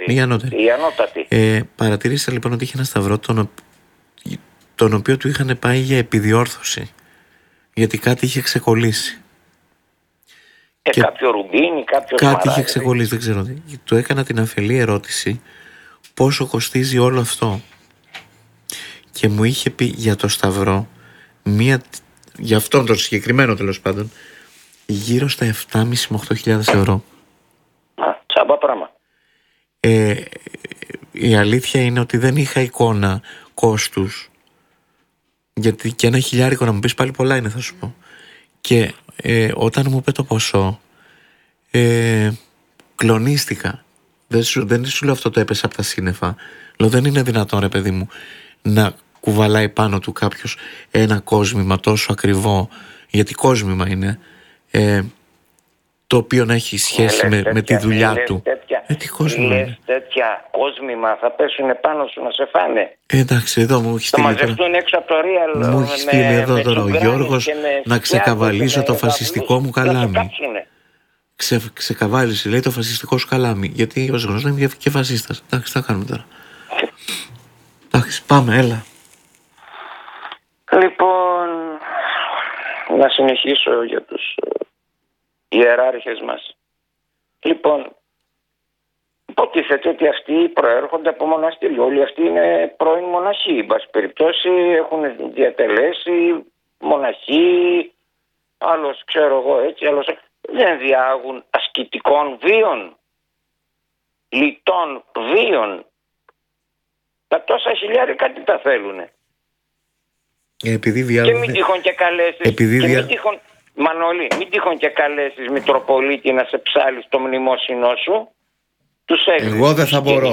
Η ανώτατη. Παρατήρησα λοιπόν ότι είχε ένα σταυρό τον οποίο του είχαν πάει για επιδιόρθωση, γιατί κάτι είχε ξεκολλήσει. Και κάποιο ρουμπίνι, κάποιο κάτι σμαράγδι. είχε ξεκολλήσει, δεν ξέρω τι. Του έκανα την αφελή ερώτηση πόσο κοστίζει όλο αυτό. Και μου είχε πει για το σταυρό, για αυτόν τον συγκεκριμένο τέλος πάντων, γύρω στα 7.500 με 8.000 ευρώ. Τσάμπα πράγμα. Η αλήθεια είναι ότι δεν είχα εικόνα κόστους, γιατί και ένα χιλιάρικο να μου πεις πάλι πολλά είναι, θα σου πω. Και όταν μου είπε το ποσό, κλονίστηκα. Δεν σου λέω αυτό το έπεσε από τα σύννεφα. Λέω δεν είναι δυνατόν, ρε παιδί μου, να κουβαλάει πάνω του κάποιος ένα κόσμημα τόσο ακριβό, γιατί κόσμημα είναι, το οποίο να έχει σχέση με τη δουλειά του. Τι κόσμημα είναι. Τέτοια κόσμημα θα πέσουν πάνω σου να σε φάνε. Εντάξει, εδώ μου έχει στείλει. Θα μαζευτούν έξω από το Real. Μου έχει στείλει εδώ τώρα ο Γιώργος να ξεκαβαλήσω το φασιστικό μου καλάμι. Ξεκαβάλισε, λέει, το φασιστικό σου καλάμι. Γιατί ως γνωστό είμαι και φασίστας. Εντάξει, τι θα κάνουμε τώρα. Εντάξει, πάμε, έλα. Λοιπόν, να συνεχίσω για τους ιεράρχες μας. Λοιπόν, υποτίθεται ότι αυτοί προέρχονται από μοναστήρια. Όλοι αυτοί είναι πρώην μοναχοί. Εν πάση περιπτώσει έχουν διατελέσει μοναχοί, άλλος ξέρω εγώ έτσι, άλλος δεν διάγουν ασκητικών βίων, λιτών βίων. Τα τόσα χιλιάρικα τι τα θέλουνε. Επειδή διάγουν... Και μην τυχόν και καλέσεις, Μανώλη, μην τυχόν και καλέσεις Μητροπολίτη να σε ψάλει στο μνημόσυνό σου. Εγώ δεν θα μπορώ.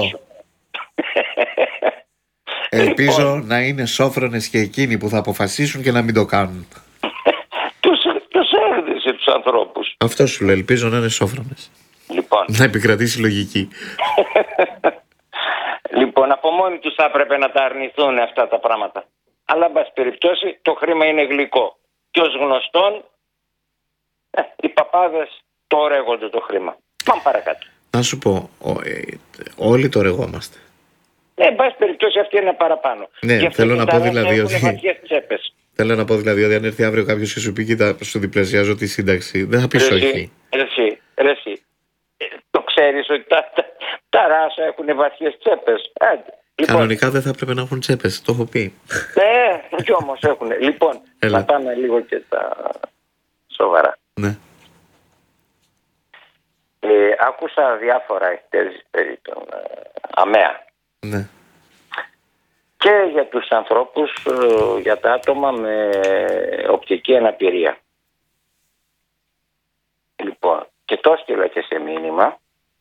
Ελπίζω λοιπόν, να είναι σόφρονες και εκείνοι που θα αποφασίσουν και να μην το κάνουν. Τους έρδισε τους ανθρώπους. Αυτό σου λέω, ελπίζω να είναι σόφρονες. Λοιπόν. Να επικρατήσει λογική. Λοιπόν, από μόνοι τους θα έπρεπε να τα αρνηθούν αυτά τα πράγματα. Αλλά, εν πάση περιπτώσει, το χρήμα είναι γλυκό. Και ως γνωστόν, οι παπάδες το ρέγονται το χρήμα. Πάμε παρακάτω. Να σου πω, όλοι το ρεγόμαστε. Εν πάση περιπτώσει αυτή είναι παραπάνω. Ναι, θέλω να πω δηλαδή ότι... Θέλω να πω δηλαδή ότι αν έρθει αύριο κάποιος και σου πει κοίτα, σου διπλασιάζω τη σύνταξη, δεν θα πεις όχι. Εσύ. Το ξέρεις ότι τα ράσα έχουν βαθιές τσέπες. Λοιπόν, κανονικά δεν θα έπρεπε να έχουν τσέπες, το έχω πει. Κι όμως έχουν. Λοιπόν, να πάμε λίγο και τα σοβαρά. Ναι. Άκουσα διάφορα εκτέσεις περί των ΑΜΕΑ. Ναι. Και για τους ανθρώπους, για τα άτομα με οπτική αναπηρία. Λοιπόν, και το έστειλα και σε μήνυμα.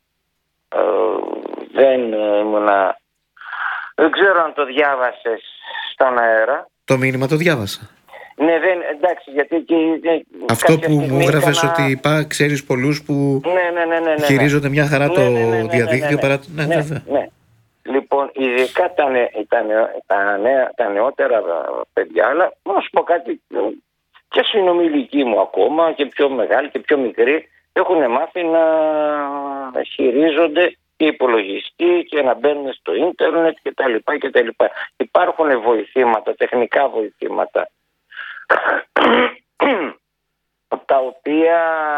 Δεν ξέρω αν το διάβασες στον αέρα. Το μήνυμα το διάβασα. Ναι, εντάξει, γιατί αυτό που μου έγραφες ότι ξέρεις πολλούς που χειρίζονται μια χαρά το διαδίκτυο παρά... Ναι. Λοιπόν, ειδικά τα νεότερα παιδιά, αλλά να σου πω κάτι, και συνομιλικοί μου ακόμα και πιο μεγάλοι και πιο μικροί έχουν μάθει να χειρίζονται υπολογιστή και να μπαίνουν στο ίντερνετ κτλ. Υπάρχουν βοηθήματα, τεχνικά βοηθήματα τα οποία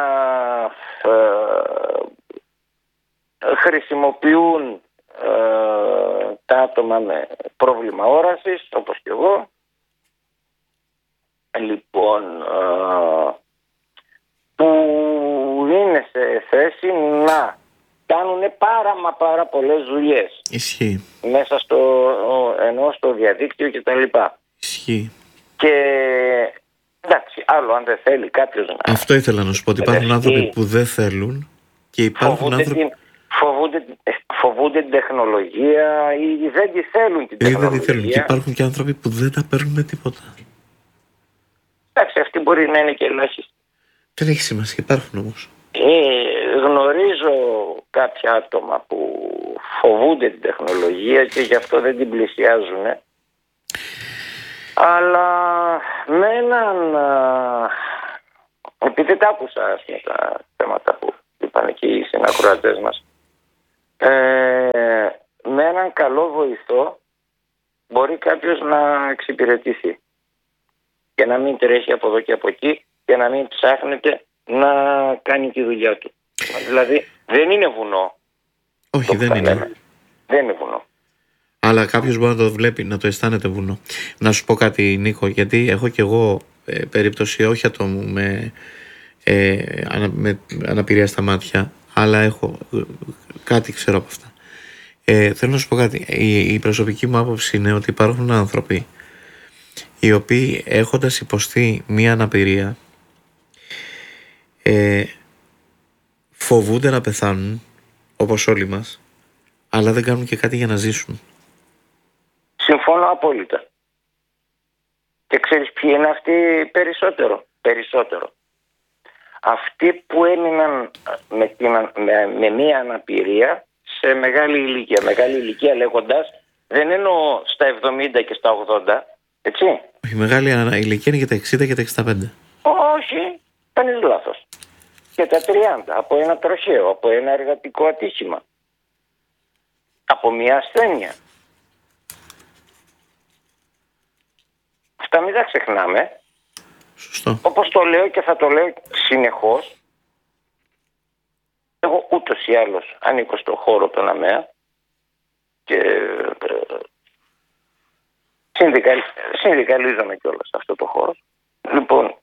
χρησιμοποιούν τα άτομα με πρόβλημα όρασης, όπως και εγώ. Λοιπόν, που είναι σε θέση να κάνουν πάρα πολλές δουλειές. Ισχύει. Μέσα στο διαδίκτυο και τα λοιπά. Ισχύει. Και εντάξει, άλλο αν δεν θέλει κάποιος να... Αυτό ήθελα να σου πω, ότι υπάρχουν άνθρωποι που δεν θέλουν και υπάρχουν άνθρωποι... Φοβούνται την τεχνολογία ή δεν τη θέλουν την τεχνολογία. Δεν τη θέλουν. Και υπάρχουν και άνθρωποι που δεν τα παίρνουν με τίποτα. Εντάξει, αυτοί μπορεί να είναι και ελάχιστοι. Δεν έχει σημασία, υπάρχουν όμως. Γνωρίζω κάποια άτομα που φοβούνται την τεχνολογία και γι' αυτό δεν την πλησιάζουν. Αλλά με έναν... επειδή τα άκουσα τα θέματα που είπαν και οι συνακροατές μας, έναν καλό βοηθό μπορεί κάποιος να εξυπηρετήσει και να μην τρέχει από εδώ και από εκεί και να μην ψάχνεται να κάνει τη δουλειά του. Δηλαδή δεν είναι βουνό. Όχι, δεν είναι. Δεν είναι βουνό. Αλλά κάποιος μπορεί να το βλέπει, να το αισθάνεται βουνό. Να σου πω κάτι, Νίκο, γιατί έχω κι εγώ περίπτωση όχι ατόμου με αναπηρία στα μάτια, αλλά έχω κάτι ξέρω από αυτά. Θέλω να σου πω κάτι. Η προσωπική μου άποψη είναι ότι υπάρχουν άνθρωποι οι οποίοι έχοντας υποστεί μία αναπηρία φοβούνται να πεθάνουν όπως όλοι μας, αλλά δεν κάνουν και κάτι για να ζήσουν. Συμφωνώ απόλυτα. Και ξέρεις ποιοι είναι αυτοί περισσότερο. Αυτοί που έμειναν με μία αναπηρία σε μεγάλη ηλικία. Μεγάλη ηλικία λέγοντας, δεν εννοώ στα 70 και στα 80, έτσι. Η μεγάλη ηλικία είναι για τα 60 και τα 65. Όχι, κάνεις λάθος. Και τα 30, από ένα τροχαίο, από ένα εργατικό ατύχημα, από μια ασθένεια. Αυτά μην τα ξεχνάμε. Σωστό. Όπως το λέω και θα το λέω συνεχώς, εγώ ούτως ή άλλως ανήκω στον χώρο των ΑΜΕΑ και συνδικαλίζομαι κιόλας σε αυτό το χώρο. Λοιπόν,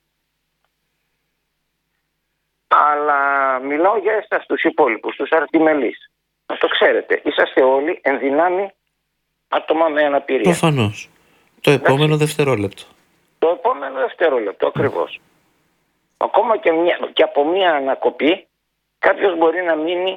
αλλά μιλάω για εσάς τους υπόλοιπους, τους αρτιμελείς. Να το ξέρετε, είσαστε όλοι ενδυνάμει άτομα με αναπηρία. Προφανώς. Το επόμενο δευτερόλεπτο. Το επόμενο δευτερόλεπτο, ακριβώς. Ακόμα και από μία ανακοπή κάποιος μπορεί να μείνει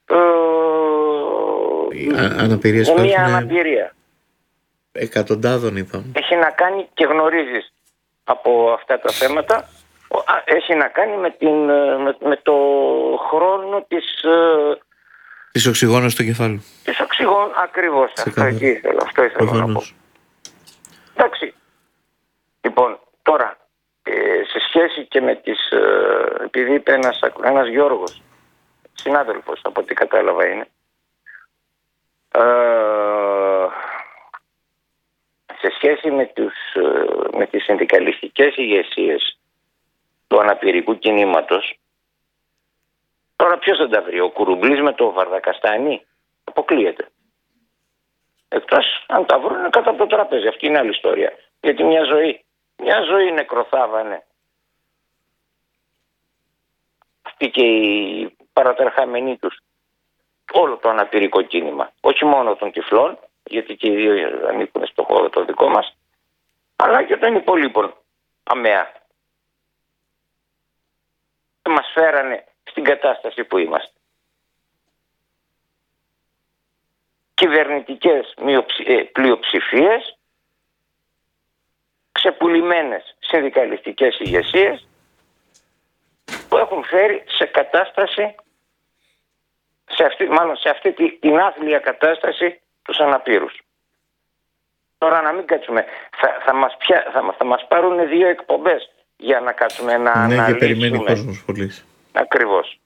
με μία αναπηρία. Εκατοντάδων ειδών. Έχει να κάνει, και γνωρίζεις από αυτά τα θέματα, έχει να κάνει με το χρόνο της οξυγόνωσης του κεφάλου. Της οξυγόνωσης, ακριβώς. Αυτό ήθελα να πω. Εντάξει. Λοιπόν, τώρα, σε σχέση και με τις... επειδή είπε ένας Γιώργος, συνάδελφος από ό,τι κατάλαβα είναι, σε σχέση με τις συνδικαλιστικές ηγεσίες του αναπηρικού κινήματος, τώρα ποιος θα τα βρει? Ο Κουρουμπλής με το Βαρδακαστάνι? Αποκλείεται. Εκτός αν τα βρουν κάτω από το τραπέζι. Αυτή είναι άλλη ιστορία. Γιατί μια ζωή νεκροθάβανε αυτοί και οι παρατερχάμενοι τους όλο το αναπηρικό κίνημα. Όχι μόνο των τυφλών, γιατί και οι δύο ανήκουν στο χώρο το δικό μας, αλλά και των υπολείπων ΑΜΕΑ. Μας φέρανε στην κατάσταση που είμαστε. Κυβερνητικές πλειοψηφίες, ξεπουλημένες συνδικαλιστικές ηγεσίες που έχουν φέρει σε κατάσταση, σε αυτή την άθλια κατάσταση τους αναπήρους. Τώρα να μην κάτσουμε, θα μας πάρουν 2 εκπομπές για να κάτσουμε να αναλύσουμε. Ναι, και περιμένει ο κόσμος πολύ. Ακριβώς.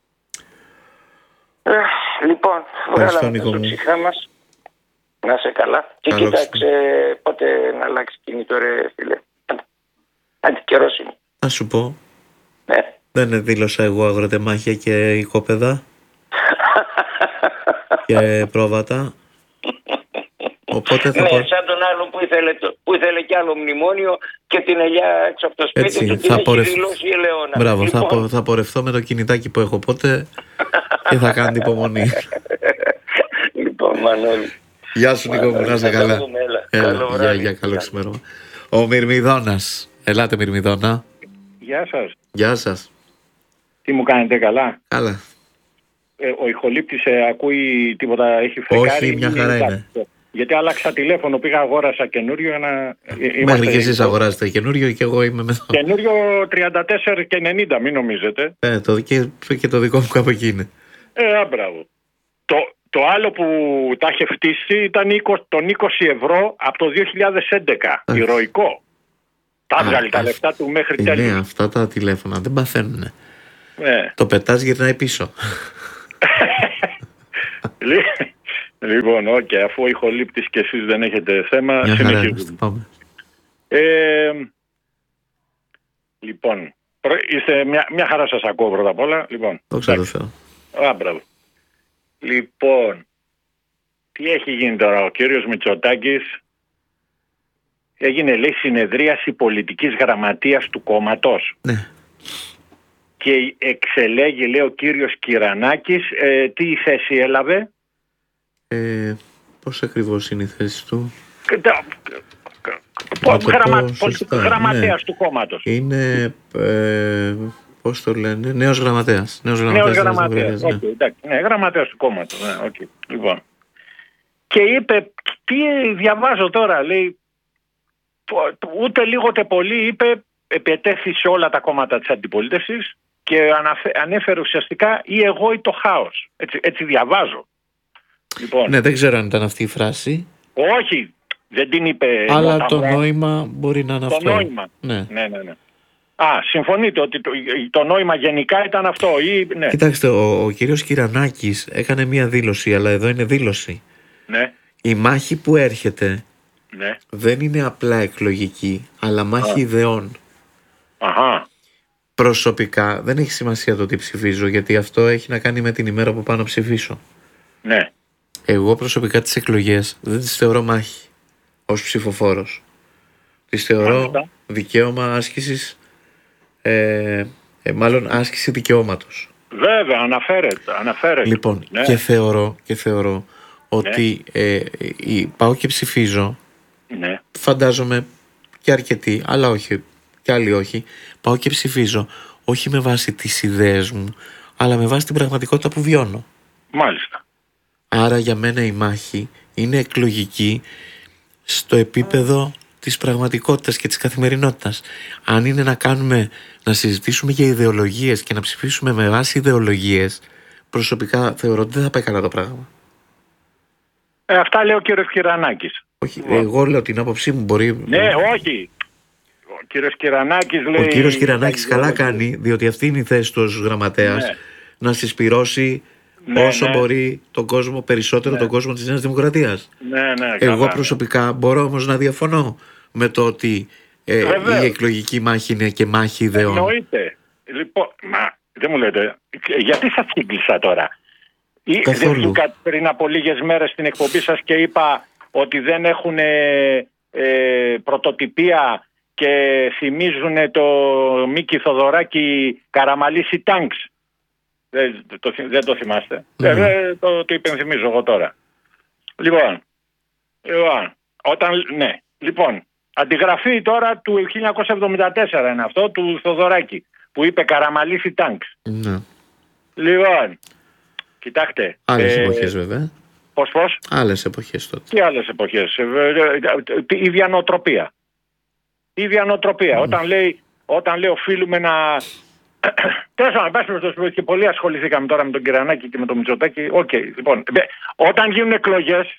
Λοιπόν, βγάλαμε το ψυχά μας. Να είσαι καλά. Και κοίταξε πότε να αλλάξει κινητό, ρε φίλε. Άντε, καιρός είναι. Να σου πω. Ναι. Δεν δήλωσα εγώ αγροτεμάχια και οικόπεδα και πρόβατα. Οπότε θα ναι, σαν τον άλλον που ήθελε κι άλλο μνημόνιο και την ελιά έξω από το σπίτι έτσι, του την έχει δηλώσει η Ελαιώνα. Μπράβο, λοιπόν... θα πορευτώ με το κινητάκι που έχω πότε και θα κάνει την υπομονή. Λοιπόν, Μανώλη. Γεια σου Νίκο μου, να είσαι καλά. Γεια, καλό ξημέρωμα. Ο Μυρμηδόνας. Ελάτε Μυρμηδόνα. Γεια σας. Γεια σας. Τι μου κάνετε, καλά? Καλά. Ο ηχολήπτης ακούει τίποτα, έχει φρικάρει? Όχι, μια χαρά είναι. Γιατί άλλαξα τηλέφωνο, πήγα αγόρασα καινούριο για να... Μέχρι και εσείς αγοράσετε καινούριο και εγώ είμαι με το... Καινούριο 34 και 90, μην νομίζετε. Και το δικό μου κάπου εκεί είναι. Μπράβο. Το άλλο που τα είχε φτύσει ήταν τον 20 ευρώ από το 2011, ηρωικό. Τα έβγαλε τα λεφτά του μέχρι τέλους. Ναι, αυτά τα τηλέφωνα δεν παθαίνουνε. Το πετάς γυρνάει πίσω. Λοιπόν, αφού ο ηχολήπτης και εσείς δεν έχετε θέμα, συνεχίζουμε. Λοιπόν, είστε μια χαρά σας ακούω πρώτα απ' όλα. Λοιπόν, δόξα τω Θεώ. Μπράβο. Λοιπόν, τι έχει γίνει τώρα? Ο κύριος Μητσοτάκης έγινε, λέει, συνεδρίαση πολιτικής γραμματείας του κόμματος. Ναι. Και εξελέγει, λέει, ο κύριος Κυρανάκης. Τι θέση έλαβε? Πώς ακριβώς είναι η θέση του? Γραμματέας του κόμματος. Είναι, πώς το λένε, νέος γραμματέας. Νέος γραμματέας, ναι, γραμματέας του κόμματος. Ναι, okay. Λοιπόν. Και είπε, τι διαβάζω τώρα, λέει, ούτε λίγο ούτε πολύ, είπε, επετέθη σε όλα τα κόμματα της αντιπολίτευσης και ανέφερε ουσιαστικά ή εγώ ή το χάος. Έτσι διαβάζω. Λοιπόν. Ναι, δεν ξέρω αν ήταν αυτή η φράση. Όχι, δεν την είπε. Αλλά το νόημα μπορεί να είναι αυτό. Το νόημα. Ναι. Συμφωνείτε ότι το νόημα γενικά ήταν αυτό ή ναι? Κοιτάξτε, ο κύριος Κυρανάκης έκανε μία δήλωση, αλλά εδώ είναι δήλωση. Ναι. Η μάχη που έρχεται, ναι, δεν είναι απλά εκλογική, αλλά μάχη ιδεών. Αχα. Προσωπικά δεν έχει σημασία το τι ψηφίζω, γιατί αυτό έχει να κάνει με την ημέρα που πάω να ψηφίσω. Ναι. Εγώ προσωπικά τις εκλογές δεν τις θεωρώ μάχη ως ψηφοφόρος. Τις θεωρώ δικαίωμα άσκησης, μάλλον άσκηση δικαιώματος. Βέβαια, αναφέρεται. Λοιπόν, ναι. και θεωρώ ότι πάω και ψηφίζω. Ναι. Φαντάζομαι και αρκετοί, αλλά όχι, και άλλοι όχι. Πάω και ψηφίζω όχι με βάση τις ιδέες μου, αλλά με βάση την πραγματικότητα που βιώνω. Μάλιστα. Άρα για μένα η μάχη είναι εκλογική στο επίπεδο της πραγματικότητας και της καθημερινότητας. Αν είναι να συζητήσουμε για ιδεολογίες και να ψηφίσουμε με βάση ιδεολογίες, προσωπικά θεωρώ ότι δεν θα πάει καλά το πράγμα. Αυτά λέει ο κύριος Κυρανάκης. Όχι, εγώ λέω την άποψή μου, μπορεί. Ναι, όχι. Ο κύριος Κυρανάκης λέει. Ο κύριος Κυρανάκης καλά κάνει, διότι αυτή είναι η θέση του ως γραμματέας, να συσπυρώσει όσο μπορεί τον κόσμο, περισσότερο τον κόσμο της Νέας Δημοκρατίας. Εγώ προσωπικά μπορώ όμως να διαφωνώ με το ότι η εκλογική μάχη είναι και μάχη ιδεών. Εννοείται. Λοιπόν, δεν μου λέτε, γιατί σας κύκλισα τώρα? Δεν βγήκα πριν από λίγες μέρες στην εκπομπή σας και είπα ότι δεν έχουν πρωτοτυπία και θυμίζουν το Μίκη Θοδωράκη Καραμαλήσι Τάγκς. Δεν το θυμάστε? Το υπενθυμίζω εγώ τώρα. Λοιπόν, αντιγραφή τώρα του 1974 είναι αυτό, του Θοδωράκη, που είπε Καραμαλήσι Τάγκς. Λοιπόν, κοιτάξτε. Άλλες εποχές βέβαια. Πώς? Άλλες εποχές τότε. Τι άλλες εποχές? Η ίδια νοοτροπία. Όταν λέει οφείλουμε να... Τέλος πάντων, και πολύ ασχοληθήκαμε τώρα με τον Κυρανάκη και με τον Μητσοτάκη. Λοιπόν, όταν γίνουν εκλογές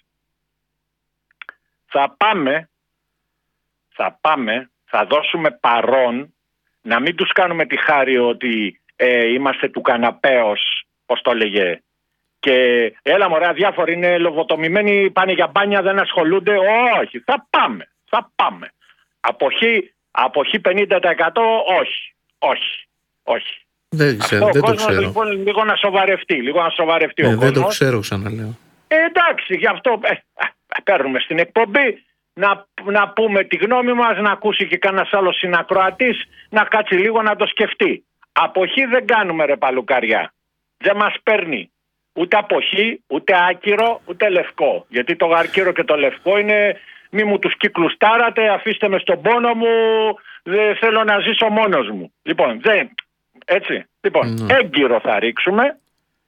θα δώσουμε παρόν, να μην τους κάνουμε τη χάρη ότι είμαστε του καναπέως, πώς το έλεγε, και έλα μωρέ, διάφοροι είναι λοβοτομημένοι, πάνε για μπάνια, δεν ασχολούνται. Όχι, θα πάμε. Αποχή 50%, όχι. Δεν το ξέρω. Λοιπόν, λίγο να σοβαρευτεί ο κόσμος. Δεν το ξέρω, ξαναλέω. Εντάξει, γι' αυτό παίρνουμε στην εκπομπή να πούμε τη γνώμη μας, να ακούσει και κανένας άλλος συνακροατής, να κάτσει λίγο να το σκεφτεί. Αποχή δεν κάνουμε, ρε παλουκαριά. Δεν μας παίρνει ούτε αποχή, ούτε άκυρο, ούτε λευκό. Γιατί το άκυρο και το λευκό είναι μη μου τους κύκλους τάρατε, αφήστε με στον πόνο μου, δεν θέλω να ζήσω μόνος μου. Λοιπόν, έγκυρο θα ρίξουμε,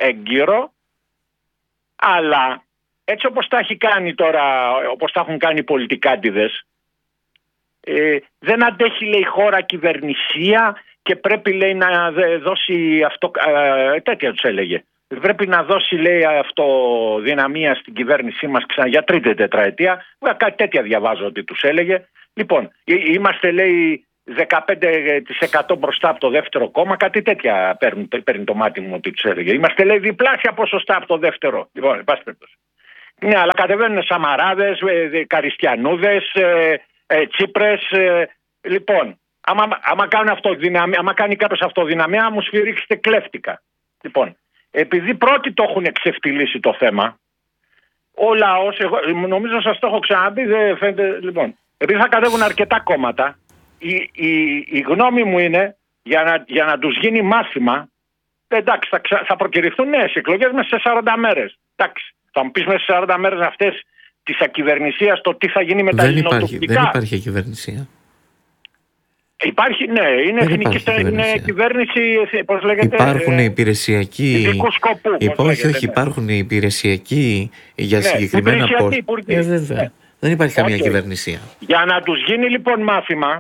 αλλά έτσι όπως τα έχει κάνει τώρα, όπως τα έχουν κάνει οι πολιτικάντιδες, δεν αντέχει, λέει, η χώρα κυβερνησία και πρέπει, λέει, να δώσει αυτό, τέτοια τους έλεγε. Πρέπει να δώσει, λέει, αυτοδυναμία στην κυβέρνησή μας ξανά για τρίτη τετραετία. Κάτι τέτοια διαβάζω ότι τους έλεγε. Λοιπόν, είμαστε, λέει, 15% μπροστά από το δεύτερο κόμμα, κάτι τέτοια παίρνει το μάτι μου ότι τους έλεγε. Είμαστε, λέει, διπλάσια ποσοστά από το δεύτερο. Λοιπόν, Ναι, αλλά κατεβαίνουν Σαμαράδες, Καριστιανούδες, Τσίπρες. Λοιπόν, άμα κάνει κάποιος αυτοδυναμία, μου σφυρίξετε κλέφτικα. Λοιπόν, επειδή πρώτοι το έχουν εξευτυλίσει το θέμα, ο λαός, νομίζω σας το έχω ξαναπεί, δεν φαίνεται. Λοιπόν, επειδή θα κατέβουν αρκετά κόμματα, η γνώμη μου είναι για να τους γίνει μάθημα, εντάξει, θα προκηρυχθούν νέες εκλογές μέσα σε 40 μέρες. Εντάξει, θα μου πεις μέσα σε 40 μέρες αυτές της ακυβερνησίας το τι θα γίνει με τα ελληνοτουρκικά. Δεν υπάρχει ακυβερνησία. Υπάρχει, ναι, είναι εθνική κυβέρνηση, πώς λέγεται. Υπάρχουν υπηρεσιακοί. Ειδικού σκοπού. Όχι, υπάρχουν υπηρεσιακοί για συγκεκριμένα πόρτα. Βέβαια. Δεν υπάρχει καμία κυβερνησία. Για να τους γίνει λοιπόν μάθημα,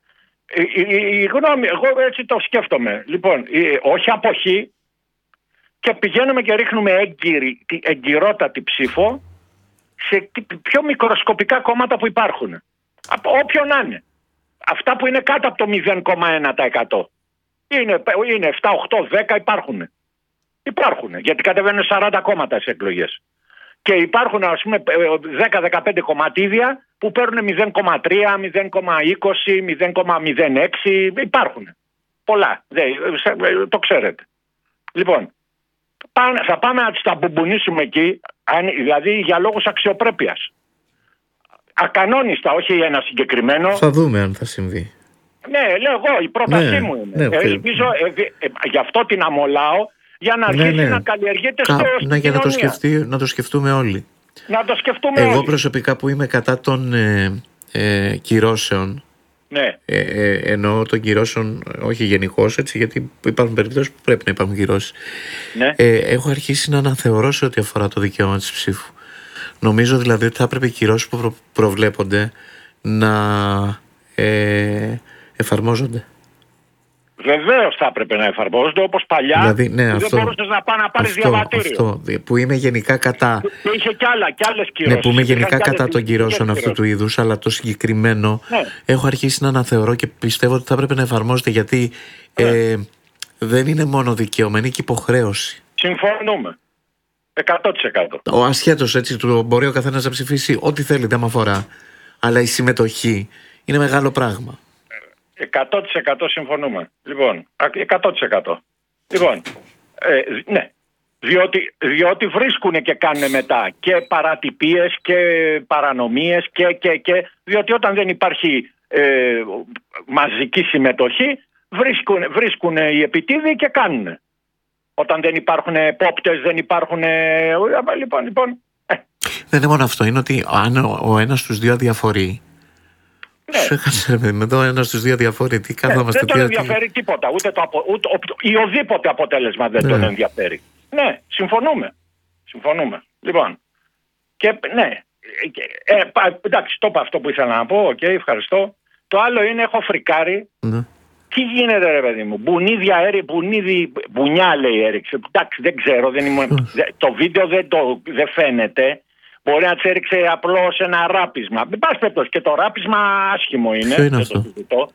η γνώμη, εγώ έτσι το σκέφτομαι. Λοιπόν, όχι αποχή, και πηγαίνουμε και ρίχνουμε εγκυρότατη ψήφο σε πιο μικροσκοπικά κόμματα που υπάρχουν. Από όποιο να είναι. Αυτά που είναι κάτω από το 0,1%. Είναι 7, 8, 10 υπάρχουν. Υπάρχουν, γιατί κατεβαίνουν 40 κόμματα σε εκλογές. Και υπάρχουν, ας πούμε, 10-15 κομματίδια που παίρνουν 0,3, 0,20, 0,06. Υπάρχουν. Πολλά. Το ξέρετε. Λοιπόν, θα πάμε να τα μπουμπουνίσουμε εκεί, δηλαδή για λόγους αξιοπρέπειας. Ακανόνιστα, όχι ένα συγκεκριμένο. Θα δούμε αν θα συμβεί. Ναι, λέω εγώ, η πρότασή μου είναι. Ελπίζω, γι' αυτό την αμολάω, για να αρχίσει να καλλιεργείται για να το σκεφτούμε όλοι. Να το σκεφτούμε όλοι. Εγώ προσωπικά που είμαι κατά των κυρώσεων, ναι. Εννοώ των κυρώσεων όχι γενικώς, έτσι, γιατί υπάρχουν περιπτώσεις που πρέπει να υπάρχουν κυρώσεις. Ναι. Έχω αρχίσει να αναθεωρώ σε ό,τι αφορά το δικαίωμα της ψήφου. Νομίζω δηλαδή ότι θα έπρεπε οι κυρώσεις που προβλέπονται να εφαρμόζονται. Βεβαίως θα έπρεπε να εφαρμόζονται, όπως παλιά. Δηλαδή, ναι, δεν μπορούσες να πάει να πάρεις διαβατήριο. Αυτό, που είμαι γενικά κατά. Και είχε κι άλλες κυρώσεις. Ναι, που είμαι γενικά κατά των κυρώσεων αυτού του είδους, αλλά το συγκεκριμένο έχω αρχίσει να αναθεωρώ και πιστεύω ότι θα έπρεπε να εφαρμόζεται, γιατί δεν είναι μόνο δικαίωμα, είναι και υποχρέωση. Συμφωνούμε. 100%. Ο ασχέτως, έτσι, μπορεί ο καθένας να ψηφίσει ό,τι θέλει, δεν με αφορά. Αλλά η συμμετοχή είναι μεγάλο πράγμα. 100% συμφωνούμε. Λοιπόν, 100%. Λοιπόν, ναι. Διότι βρίσκουν και κάνουν μετά και παρατυπίες και παρανομίες και διότι όταν δεν υπάρχει μαζική συμμετοχή βρίσκουν οι επιτίδιοι και κάνουν. Όταν δεν υπάρχουν επόπτες, δεν υπάρχουν. Λοιπόν. Δεν είναι μόνο αυτό. Είναι ότι αν ο ένας στους δύο αδιαφορεί. Ναι. Σου έκασε εδώ ένας στους δύο αδιαφορεί. Τι κάθομαστε. Δεν τον ενδιαφέρει τίποτα. Ούτε ή οδήποτε αποτέλεσμα δεν τον ενδιαφέρει. Ναι, συμφωνούμε. Λοιπόν. Και ναι. Εντάξει, το είπα αυτό που ήθελα να πω. Οκ, ευχαριστώ. Το άλλο είναι, έχω φρικάρει. Ναι. Τι γίνεται, ρε παιδί μου, μπουνιά λέει έριξε. Εντάξει, δεν ξέρω, το βίντεο δεν φαίνεται. Μπορεί να της έριξε απλώς ένα ράπισμα. Μην πας πέπτος, και το ράπισμα άσχημο είναι. Ποιο είναι αυτό?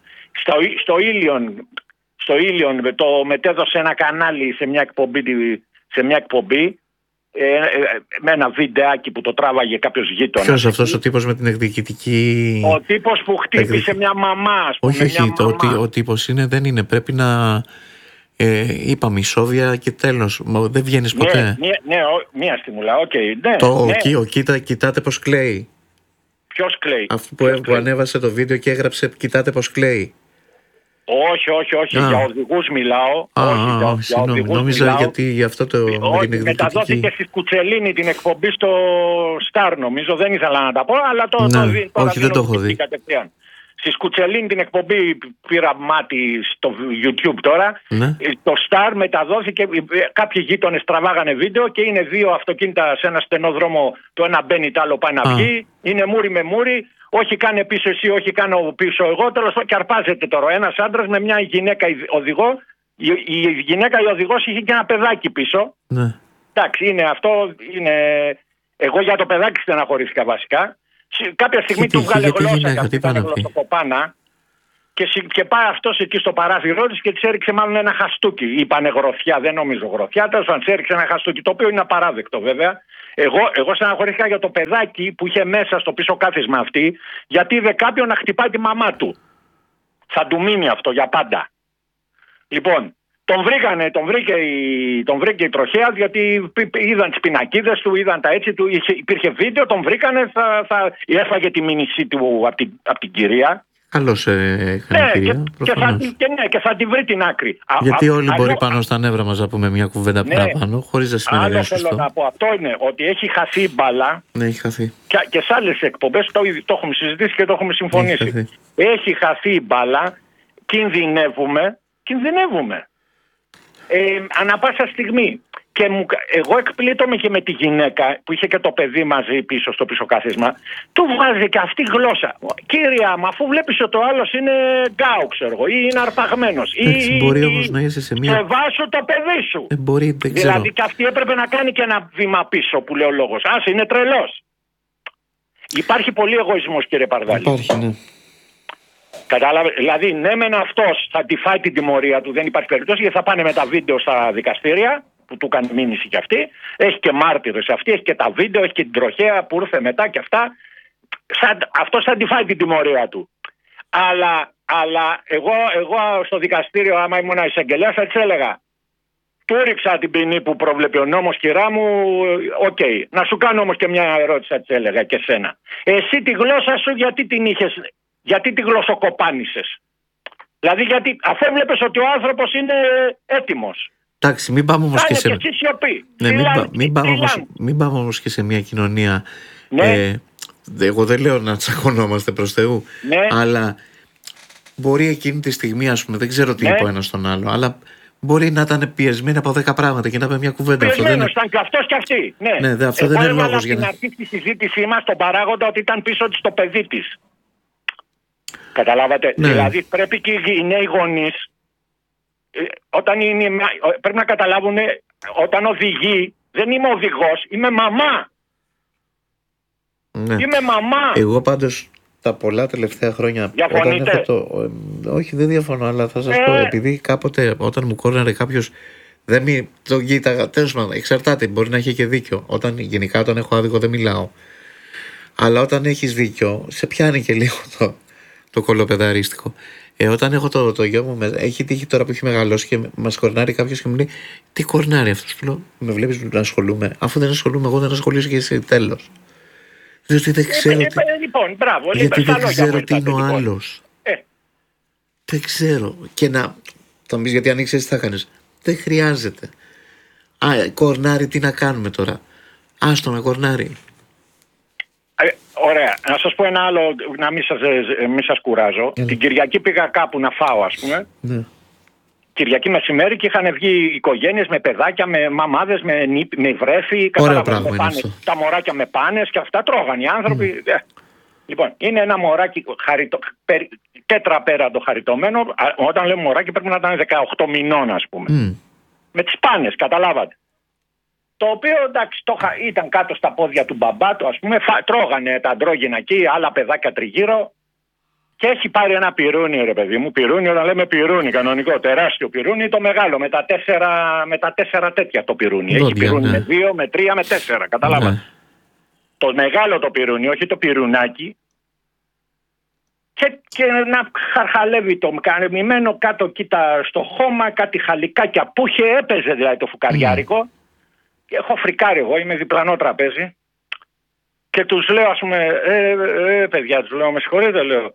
Στο Ήλιον το μετέδωσε ένα κανάλι σε μια εκπομπή με ένα βιντεάκι που το τράβαγε κάποιος γείτονας. Ποιος αυτός ο τύπος με την εκδικητική? Ο τύπος που χτύπησε μια μαμά, ας πούμε. Όχι, ο τύπος δεν είναι. Πρέπει να είπαμε ισόβια και τέλος. Δεν βγαίνεις ποτέ. Ναι, μία στιγμούλα. Κοιτάτε πως κλαίει. Ποιος κλαίει? Αυτό που ανέβασε το βίντεο και έγραψε κοιτάτε πως κλαίει. Όχι, για οδηγούς μιλάω. Συγγνώμη, νόμιζα γιατί γι' αυτό το μεταδόθηκε στη Σκουτσελίνη την εκπομπή στο Star, νομίζω, δεν ήθελα να τα πω, αλλά όχι, δεν το έχω δει. Στη Σκουτσελίνη την εκπομπή πήρα μάτι στο YouTube τώρα. Ναι. Το Star μεταδόθηκε, κάποιοι γείτονες τραβάγανε βίντεο και είναι δύο αυτοκίνητα σε ένα στενό δρόμο, το ένα μπαίνει, το άλλο πάει να βγει, είναι μούρι με μούρι. Όχι κάνε πίσω εσύ, όχι κάνω πίσω εγώ. Τέλος πάντων, και αρπάζεται τώρα ένας άντρας με μια γυναίκα οδηγό. Η γυναίκα η οδηγός είχε και ένα παιδάκι πίσω. Ναι. Εντάξει, είναι αυτό. Εγώ για το παιδάκι στεναχωρήθηκα βασικά. Κάποια στιγμή του βγάλε γλώσσα. Τι πάνε να πει? Και πάει αυτός εκεί στο παράθυρό της και της έριξε μάλλον ένα χαστούκι. Είπανε γροθιά, δεν νομίζω γροθιά. Τέλος πάντων, της έριξε ένα χαστούκι, το οποίο είναι απαράδεκτο βέβαια. Εγώ στεναχωρήθηκα για το παιδάκι που είχε μέσα στο πίσω κάθισμα αυτή, γιατί είδε κάποιον να χτυπάει τη μαμά του. Θα του μείνει αυτό για πάντα. Λοιπόν, τον βρήκε η τροχέα, γιατί είδαν τις πινακίδες του, είδαν τα έτσι του, υπήρχε βίντεο, τον βρήκανε, έφαγε τη μήνυσή του από την κυρία. Καλώς έκανε κυρία, και θα τη βρει την άκρη. Γιατί όλοι μπορεί πάνω στα νεύρα μας να πούμε μια κουβέντα παραπάνω, χωρίς να σημαίνει άλλο θέλω να πω, αυτό είναι ότι έχει χαθεί η μπάλα. Ναι, έχει χαθεί. Και σε άλλες εκπομπές το έχουμε συζητήσει και το έχουμε συμφωνήσει. Έχει χαθεί η μπάλα, κινδυνεύουμε. Ανά πάσα στιγμή. Και εγώ εκπλήττομαι και με τη γυναίκα που είχε και το παιδί μαζί πίσω στο πίσω κάθισμα. Του βγάζει και αυτή γλώσσα. Κύρια, μα αφού βλέπεις ότι ο άλλος είναι γκάου, ξέρω εγώ, ή είναι αρπαγμένος. Μπορεί όμως να είσαι σε μια. Βάσου το παιδί σου. Μπορεί, δεν ξέρω. Δηλαδή και αυτή έπρεπε να κάνει και ένα βήμα πίσω που λέει ο λόγος. Άσε, είναι τρελός. Υπάρχει πολύ εγωισμός, κύριε Παρδάλη. Υπάρχει, ναι. Κατάλαβε. Δηλαδή, ναι, μεν αυτός θα τη φάει την τιμωρία του, δεν υπάρχει περίπτωση, γιατί θα πάνε με τα βίντεο στα δικαστήρια, που του κάνει μήνυση κι αυτή. Έχει και μάρτυρες αυτή, έχει και τα βίντεο, έχει και την τροχέα που ήρθε μετά κι αυτά. Αυτός θα τη φάει την τιμωρία του. Αλλά εγώ στο δικαστήριο, άμα ήμουν εισαγγελέας, θα της έλεγα: του ρίξα την ποινή που προβλέπει ο νόμος, κυρά μου, οκ. Να σου κάνω όμως και μια ερώτηση, θα της έλεγα και σένα. Εσύ τη γλώσσα σου γιατί την είχες, γιατί τη γλωσσοκοπάνησες? Δηλαδή, γιατί αφού έβλεπες ότι ο άνθρωπος είναι έτοιμος. Εντάξει, μην πάμε όμως και σε. Ναι, μην πάμε όμως και σε μια κοινωνία. Ναι. Εγώ δεν λέω να τσακωνόμαστε προς Θεού. Ναι. Αλλά μπορεί εκείνη τη στιγμή, ας πούμε, δεν ξέρω τι είπε ο ένας στον άλλο, αλλά μπορεί να ήταν πιεσμένοι από 10 πράγματα και να πει μια κουβέντα. Πιεσμένος ήταν και αυτός και αυτή. Ναι, αυτό δεν είναι λόγος για να αρχίσει τη συζήτησή μας τον παράγοντα ότι ήταν πίσω της το παιδί της. Καταλάβατε. Ναι. Δηλαδή πρέπει και οι νέοι γονείς, πρέπει να καταλάβουν, όταν οδηγεί, δεν είμαι οδηγός, είμαι μαμά. Ναι. Είμαι μαμά. Εγώ πάντως τα πολλά τελευταία χρόνια. Διαφωνείτε? Όχι, δεν διαφωνώ, αλλά θα σας πω, επειδή κάποτε όταν μου κόρναρε κάποιος, δεν το κοίταγα. Τέλος πάντων, εξαρτάται, μπορεί να έχει και δίκιο. Γενικά όταν έχω άδικο δεν μιλάω. Αλλά όταν έχεις δίκιο, σε πιάνει και λίγο το κολοπεδαρίστικο. Όταν έχω το γιο μου, έχει τύχει τώρα που έχει μεγαλώσει και μας κορνάρει κάποιος και μου λέει: τι κορνάρει αυτός? Του λέω: με βλέπεις να ασχολούμαι? Αφού δεν ασχολούμαι εγώ, δεν ασχολείσαι και εσύ, τέλος. Διότι δεν ξέρω. Λοιπόν, μπράβο, γιατί δεν ξέρω τι είναι ο άλλος. Δεν ξέρω. Και θα μου πεις, γιατί αν ήξερες τι θα κάνεις? Δεν χρειάζεται. Κορνάρι, τι να κάνουμε τώρα? Άστο να κορνάρει. Ωραία. Να σας πω ένα άλλο, να μην σας κουράζω. Την Κυριακή πήγα κάπου να φάω, ας πούμε. Ναι. Κυριακή μεσημέρι και είχαν βγει οικογένειες με παιδάκια, με μαμάδες, με βρέφη. Ωραίο πράγμα είναι αυτό. Τα μωράκια με πάνες και αυτά τρώγαν οι άνθρωποι. Λοιπόν, είναι ένα μωράκι τέτραπέραντο χαριτωμένο. Όταν λέμε μωράκι πρέπει να ήταν 18 μηνών, ας πούμε. Με τις πάνες, καταλάβατε. Το οποίο, εντάξει, ήταν κάτω στα πόδια του μπαμπά του, ας πούμε, τρώγανε τα αντρόγυνα εκεί, άλλα παιδάκια τριγύρω. Και έχει πάρει ένα πυρούνι, ρε παιδί μου. Πυρούνι, όταν λέμε πυρούνι, κανονικό, τεράστιο πυρούνι, το μεγάλο, με τα 4 τέτοια το πυρούνι. Έχει πυρούνι με 2, με 3, με 4, καταλάβατε. Ναι. Το μεγάλο το πυρούνι, όχι το πυρουνάκι. Και να χαρχαλεύει το κανεμημένο κάτω, κοίτα στο χώμα, κάτι χαλικάκια που είχε, έπαιζε δηλαδή το φουκαριάρικο. Και έχω φρικάρει εγώ, είμαι διπλανό τραπέζι. Και τους λέω, ας πούμε, παιδιά, τους λέω, με συγχωρείτε, λέω.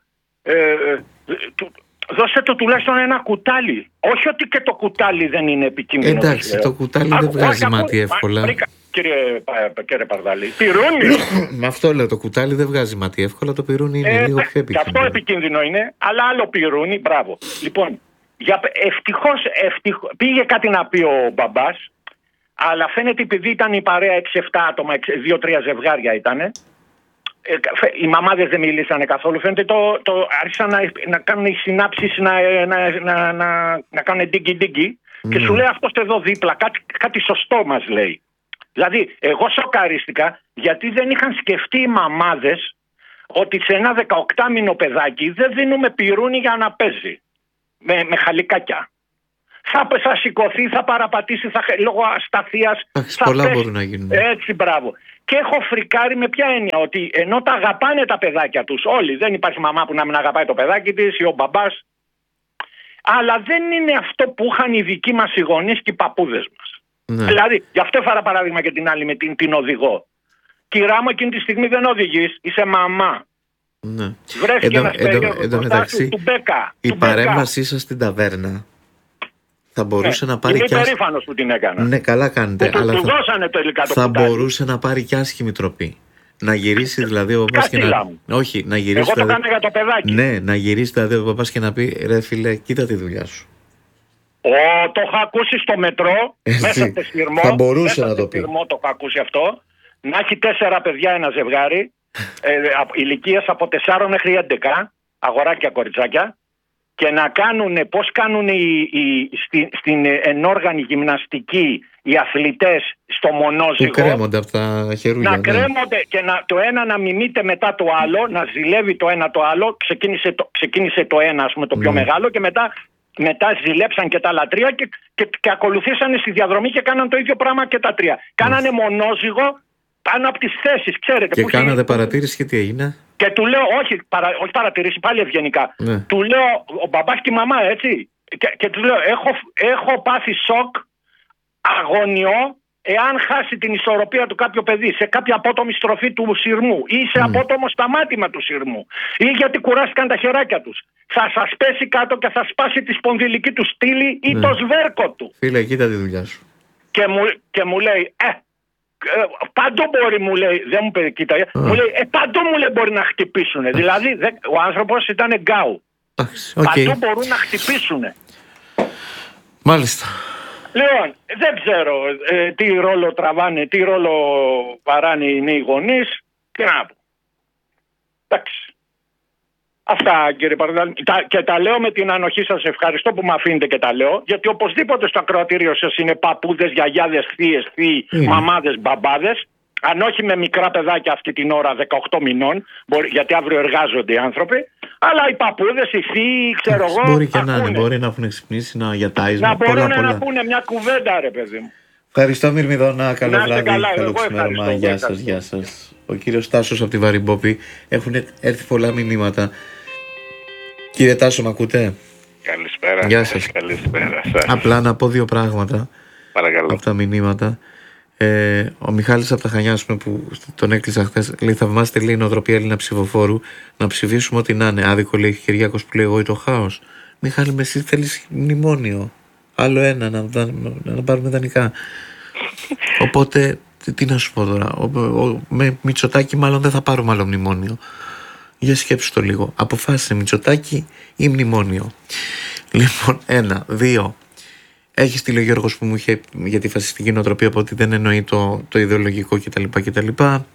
Δώστε του τουλάχιστον ένα κουτάλι. Όχι ότι και το κουτάλι δεν είναι επικίνδυνο. Εντάξει, το κουτάλι δεν βγάζει μάτι εύκολα. Κύριε Παρδάλη, πυρούνι. Με αυτό λέω, το κουτάλι δεν βγάζει μάτι εύκολα, το πυρούνι είναι λίγο πιο επικίνδυνο. Και αυτό επικίνδυνο είναι, αλλά άλλο πυρούνι, μπράβο. Λοιπόν, ευτυχώς πήγε κάτι να πει ο μπαμπάς, αλλά φαίνεται επειδή ήταν η παρέα 6-7 άτομα, 2-3 ζευγάρια ήτανε. Οι μαμάδες δεν μιλήσανε καθόλου. Φαίνεται άρχισαν να κάνουν οι συνάψεις, να κάνουν ντίγκι. Και σου λέει αυτός εδώ δίπλα, κάτι σωστό μας λέει. Δηλαδή, εγώ σοκαρίστηκα γιατί δεν είχαν σκεφτεί οι μαμάδες ότι σε ένα 18μηνο παιδάκι δεν δίνουμε πυρούνι για να παίζει με χαλικάκια. Θα σηκωθεί, θα παραπατήσει, λόγω ασταθείας. Πολλά μπορούν να γίνουν. Έτσι, μπράβο. Και έχω φρικάρει με ποια έννοια, ότι ενώ τα αγαπάνε τα παιδάκια τους όλοι, δεν υπάρχει μαμά που να μην αγαπάει το παιδάκι της ή ο μπαμπάς, αλλά δεν είναι αυτό που είχαν οι δικοί μας οι γονείς και οι παππούδες μας. Ναι. Δηλαδή, γι' αυτό έφερα παράδειγμα και την άλλη με την οδηγό. Κυρά μου, εκείνη τη στιγμή δεν οδηγείς, είσαι μαμά. Ναι. Βρέθηκε ένας περίοδος του Μπέκα. Η παρέμβασή σας στην ταβέρνα θα μπορούσε να πάρει είμαι περήφανος που την έκανα. Ναι, καλά κάνετε. Αλλά του δώσανε τελικά το θα μπορούσε να πάρει και άσχημη τροπή. Να γυρίσει δηλαδή ο παπάς και να. Όχι, να γυρίσει. Εγώ το κάνω για το παιδάκι. Ναι, να γυρίσει δηλαδή ο παπάς και να πει: ρε φίλε, κοίτα τη δουλειά σου. Το έχω ακούσει στο μετρό. Μέσα στη Σμυρμό. Θα μπορούσε να το πει. Το έχω ακούσει αυτό. Να έχει 4 παιδιά ένα ζευγάρι. Ηλικίας από 4 μέχρι 11. Αγοράκια, κοριτσάκια. Και να κάνουν, πώς κάνουν στην ενόργανη γυμναστική οι αθλητές στο μονόζυγο. Που κρέμονται από τα χερούλια. Να κρέμονται και το ένα να μιμείται μετά το άλλο, να ζηλεύει το ένα το άλλο. Ξεκίνησε το ένα, ας πούμε, το πιο μεγάλο, και μετά ζηλέψαν και τα άλλα 3 και ακολουθήσανε στη διαδρομή και κάναν το ίδιο πράγμα και τα 3. Κάνανε μονόζυγο πάνω από τις θέσεις, ξέρετε. Και κάνατε παρατήρηση και τι έγινε? Και του λέω, όχι παρατηρήσει, πάλι ευγενικά. Ναι. Του λέω, ο μπαμπάς και η μαμά, έτσι. Και του λέω, έχω πάθει σοκ, αγωνιό, εάν χάσει την ισορροπία του κάποιο παιδί σε κάποια απότομη στροφή του σειρμού ή σε απότομο σταμάτημα του σειρμού, ή γιατί κουράστηκαν τα χεράκια τους. Θα σας πέσει κάτω και θα σπάσει τη σπονδυλική του στήλη ή το σβέρκο του. Φίλε, κοίτα τη δουλειά σου. Και μου λέει, παντού μπορεί, μου λέει, δεν μου πει, κοίτα, μου λέει, παντού μου λέει μπορεί να χτυπήσουν. Δηλαδή ο άνθρωπος ήταν γκάου. Παντού μπορούν να χτυπήσουν. Μάλιστα. Λοιπόν, δεν ξέρω τι ρόλο τραβάνε, τι ρόλο παράνε οι νέοι γονείς. Τι να πω. Εντάξει. Αυτά, κύριε Παρδάλη. Και τα λέω με την ανοχή σας. Ευχαριστώ που με αφήνετε και τα λέω. Γιατί οπωσδήποτε στο ακροατήριο σας είναι παππούδες, γιαγιάδες, θείες, θείοι, μαμάδες, μπαμπάδες. Αν όχι με μικρά παιδάκια αυτή την ώρα 18 μηνών, γιατί αύριο εργάζονται οι άνθρωποι. Αλλά οι παππούδες, οι θείοι, ξέρω εγώ. Μπορεί και να είναι, μπορεί να έχουν ξυπνήσει, να γιατάιζουν. Να μπορούν να πούνε μια κουβέντα, ρε παιδί μου. Ευχαριστώ, Μυρμηδόνα. Καλό βράδυ. Καλό ξημέρωμα. Γεια σας, γεια σας. Ο κύριος Τάσος από τη Βαρυμπόπη. Έχουν έρθει πολλά μηνύματα. Κύριε Τάσο, μ' ακούτε? Καλησπέρα. Γεια σας. Καλησπέρα σας. Απλά να πω 2 πράγματα. Παρακαλώ. Από τα μηνύματα. Ο Μιχάλης από τα Χανιά, που τον έκλεισα χθες, λέει: θαυμάστε, λέει, νοοτροπία Έλληνα ψηφοφόρου, να ψηφίσουμε ό,τι να είναι. Άδικο, λέει, Κυριάκος, που λέει εγώ ή το χάος. Μιχάλη, με εσύ θέλεις μνημόνιο. Άλλο ένα, να πάρουμε δανεικά. Οπότε, τι να σου πω τώρα. Με Μητσοτάκη, μάλλον δεν θα πάρουμε άλλο μνημόνιο. Για σκέψου το λίγο. Αποφάσισε Μητσοτάκη ή μνημόνιο. Λοιπόν, 1, 2. Έχει στείλει ο Γιώργος που μου είχε για τη φασιστική νοοτροπία, από ότι δεν εννοεί το ιδεολογικό κτλ.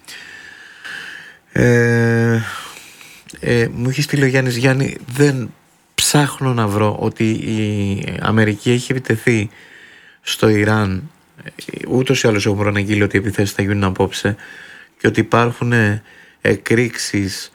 Μου είχε στείλει ο Γιάννης: Γιάννη, δεν ψάχνω να βρω ότι η Αμερική έχει επιτεθεί στο Ιράν. Ούτως ή άλλως έχουμε προαναγγείλει ότι οι επιθέσεις θα γίνουν απόψε και ότι υπάρχουν εκρήξεις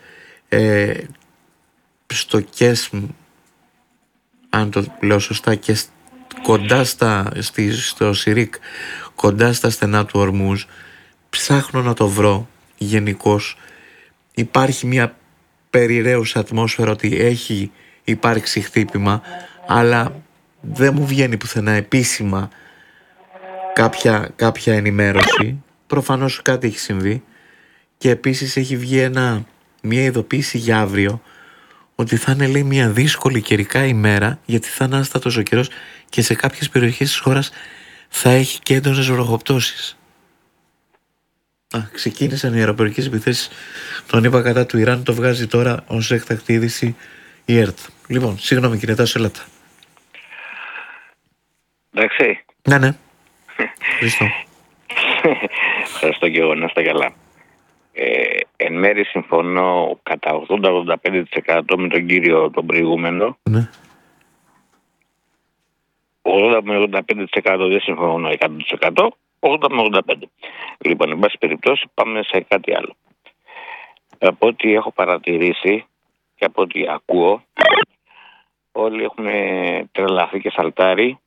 στο Κέσμ, αν το λέω σωστά, και κοντά στο Σιρίκ, κοντά στα στενά του Ορμούζ. Ψάχνω να το βρω γενικώς. Υπάρχει μια περιραίουσα ατμόσφαιρα ότι έχει υπάρξει χτύπημα, αλλά δεν μου βγαίνει πουθενά επίσημα κάποια ενημέρωση. Προφανώς κάτι έχει συμβεί. Και επίσης έχει βγει μια ειδοποίηση για αύριο ότι θα είναι, λέει, μια δύσκολη καιρικά ημέρα, γιατί θα είναι άστατος ο καιρός και σε κάποιες περιοχές της χώρας θα έχει και έντονες βροχοπτώσεις. Ξεκίνησαν οι αεροπορικές επιθέσεις, τον είπα, κατά του Ιράν. Το βγάζει τώρα ως έκτακτη είδηση η ΕΡΤ. Λοιπόν, συγγνώμη κύριε Τάσο, έλατε. Εντάξει. Ναι. Ευχαριστώ. Ευχαριστώ και εγώ, να είστε καλά. Εν μέρει συμφωνώ κατά 80-85% με τον κύριο τον προηγούμενο. Ναι. 80-85% δεν συμφωνώ 100%. 80-85%. Λοιπόν, εν πάση περιπτώσει, πάμε σε κάτι άλλο. Από ό,τι έχω παρατηρήσει και από ό,τι ακούω, όλοι έχουν τρελαθεί και σαλτάρει,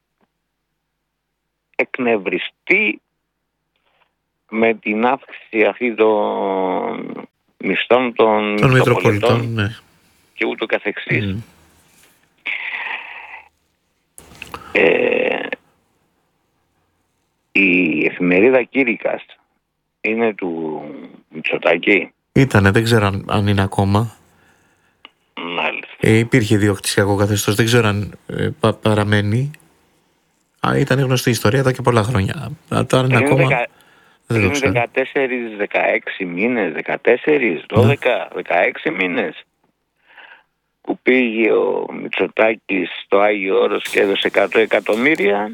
εκνευριστεί με την αύξηση αυτή των μισθών των Μητροπολιτών, ναι, και ούτω καθεξής. Η εφημερίδα Κήρυκας είναι του Μητσοτάκη. Ήτανε, δεν ξέρω αν είναι ακόμα. Μάλιστα. Υπήρχε διοκτησιακό καθεστώς, δεν ξέρω αν παραμένει. Ήταν γνωστή ιστορία εδώ και πολλά χρόνια. Τώρα είναι ακόμα. Δεν το ξέρω. 14-16 μήνες, 14, 12, 16 μήνες που πήγε ο Μητσοτάκης στο Άγιο Όρος και έδωσε 100 εκατομμύρια.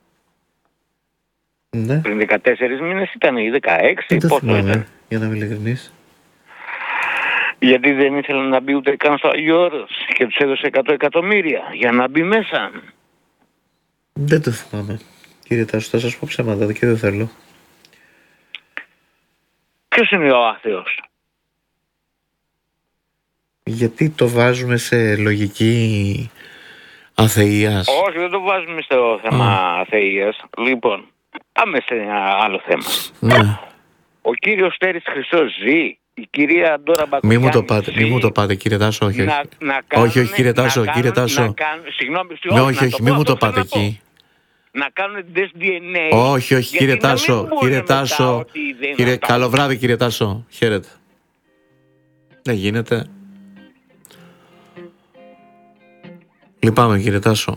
Ναι. Πριν 14 μήνες ήταν ή 16, πόσο ήταν? Για να είμαι ειλικρινής. Γιατί δεν ήθελαν να μπει ούτε καν στο Άγιο Όρος και τους έδωσε 100 εκατομμύρια για να μπει μέσα. Δεν το θυμάμαι. Κύριε Τάσο, θα σας πω ψέματα και δεν θέλω. Ποιος είναι ο άθεος? Γιατί το βάζουμε σε λογική αθείας? Όχι, δεν το βάζουμε στο θέμα αθείας. Λοιπόν, πάμε σε ένα άλλο θέμα. Ναι. Ο κύριος Στέρης Χριστός ζει. Η κυρία Ντόρα Μπακογιάννη. Μη μου το πάτε, κύριε Τάσο, όχι. Όχι, κύριε Τάσο, κύριε Τάσο. Όχι, μη μου το πάτε εκεί. Να κάνουν τεστ DNA. Όχι, κύριε Τάσο, κύριε Τάσο. Καλό βράδυ, κύριε Τάσο. Χαίρετε. Δεν γίνεται. Λυπάμαι, κύριε Τάσο.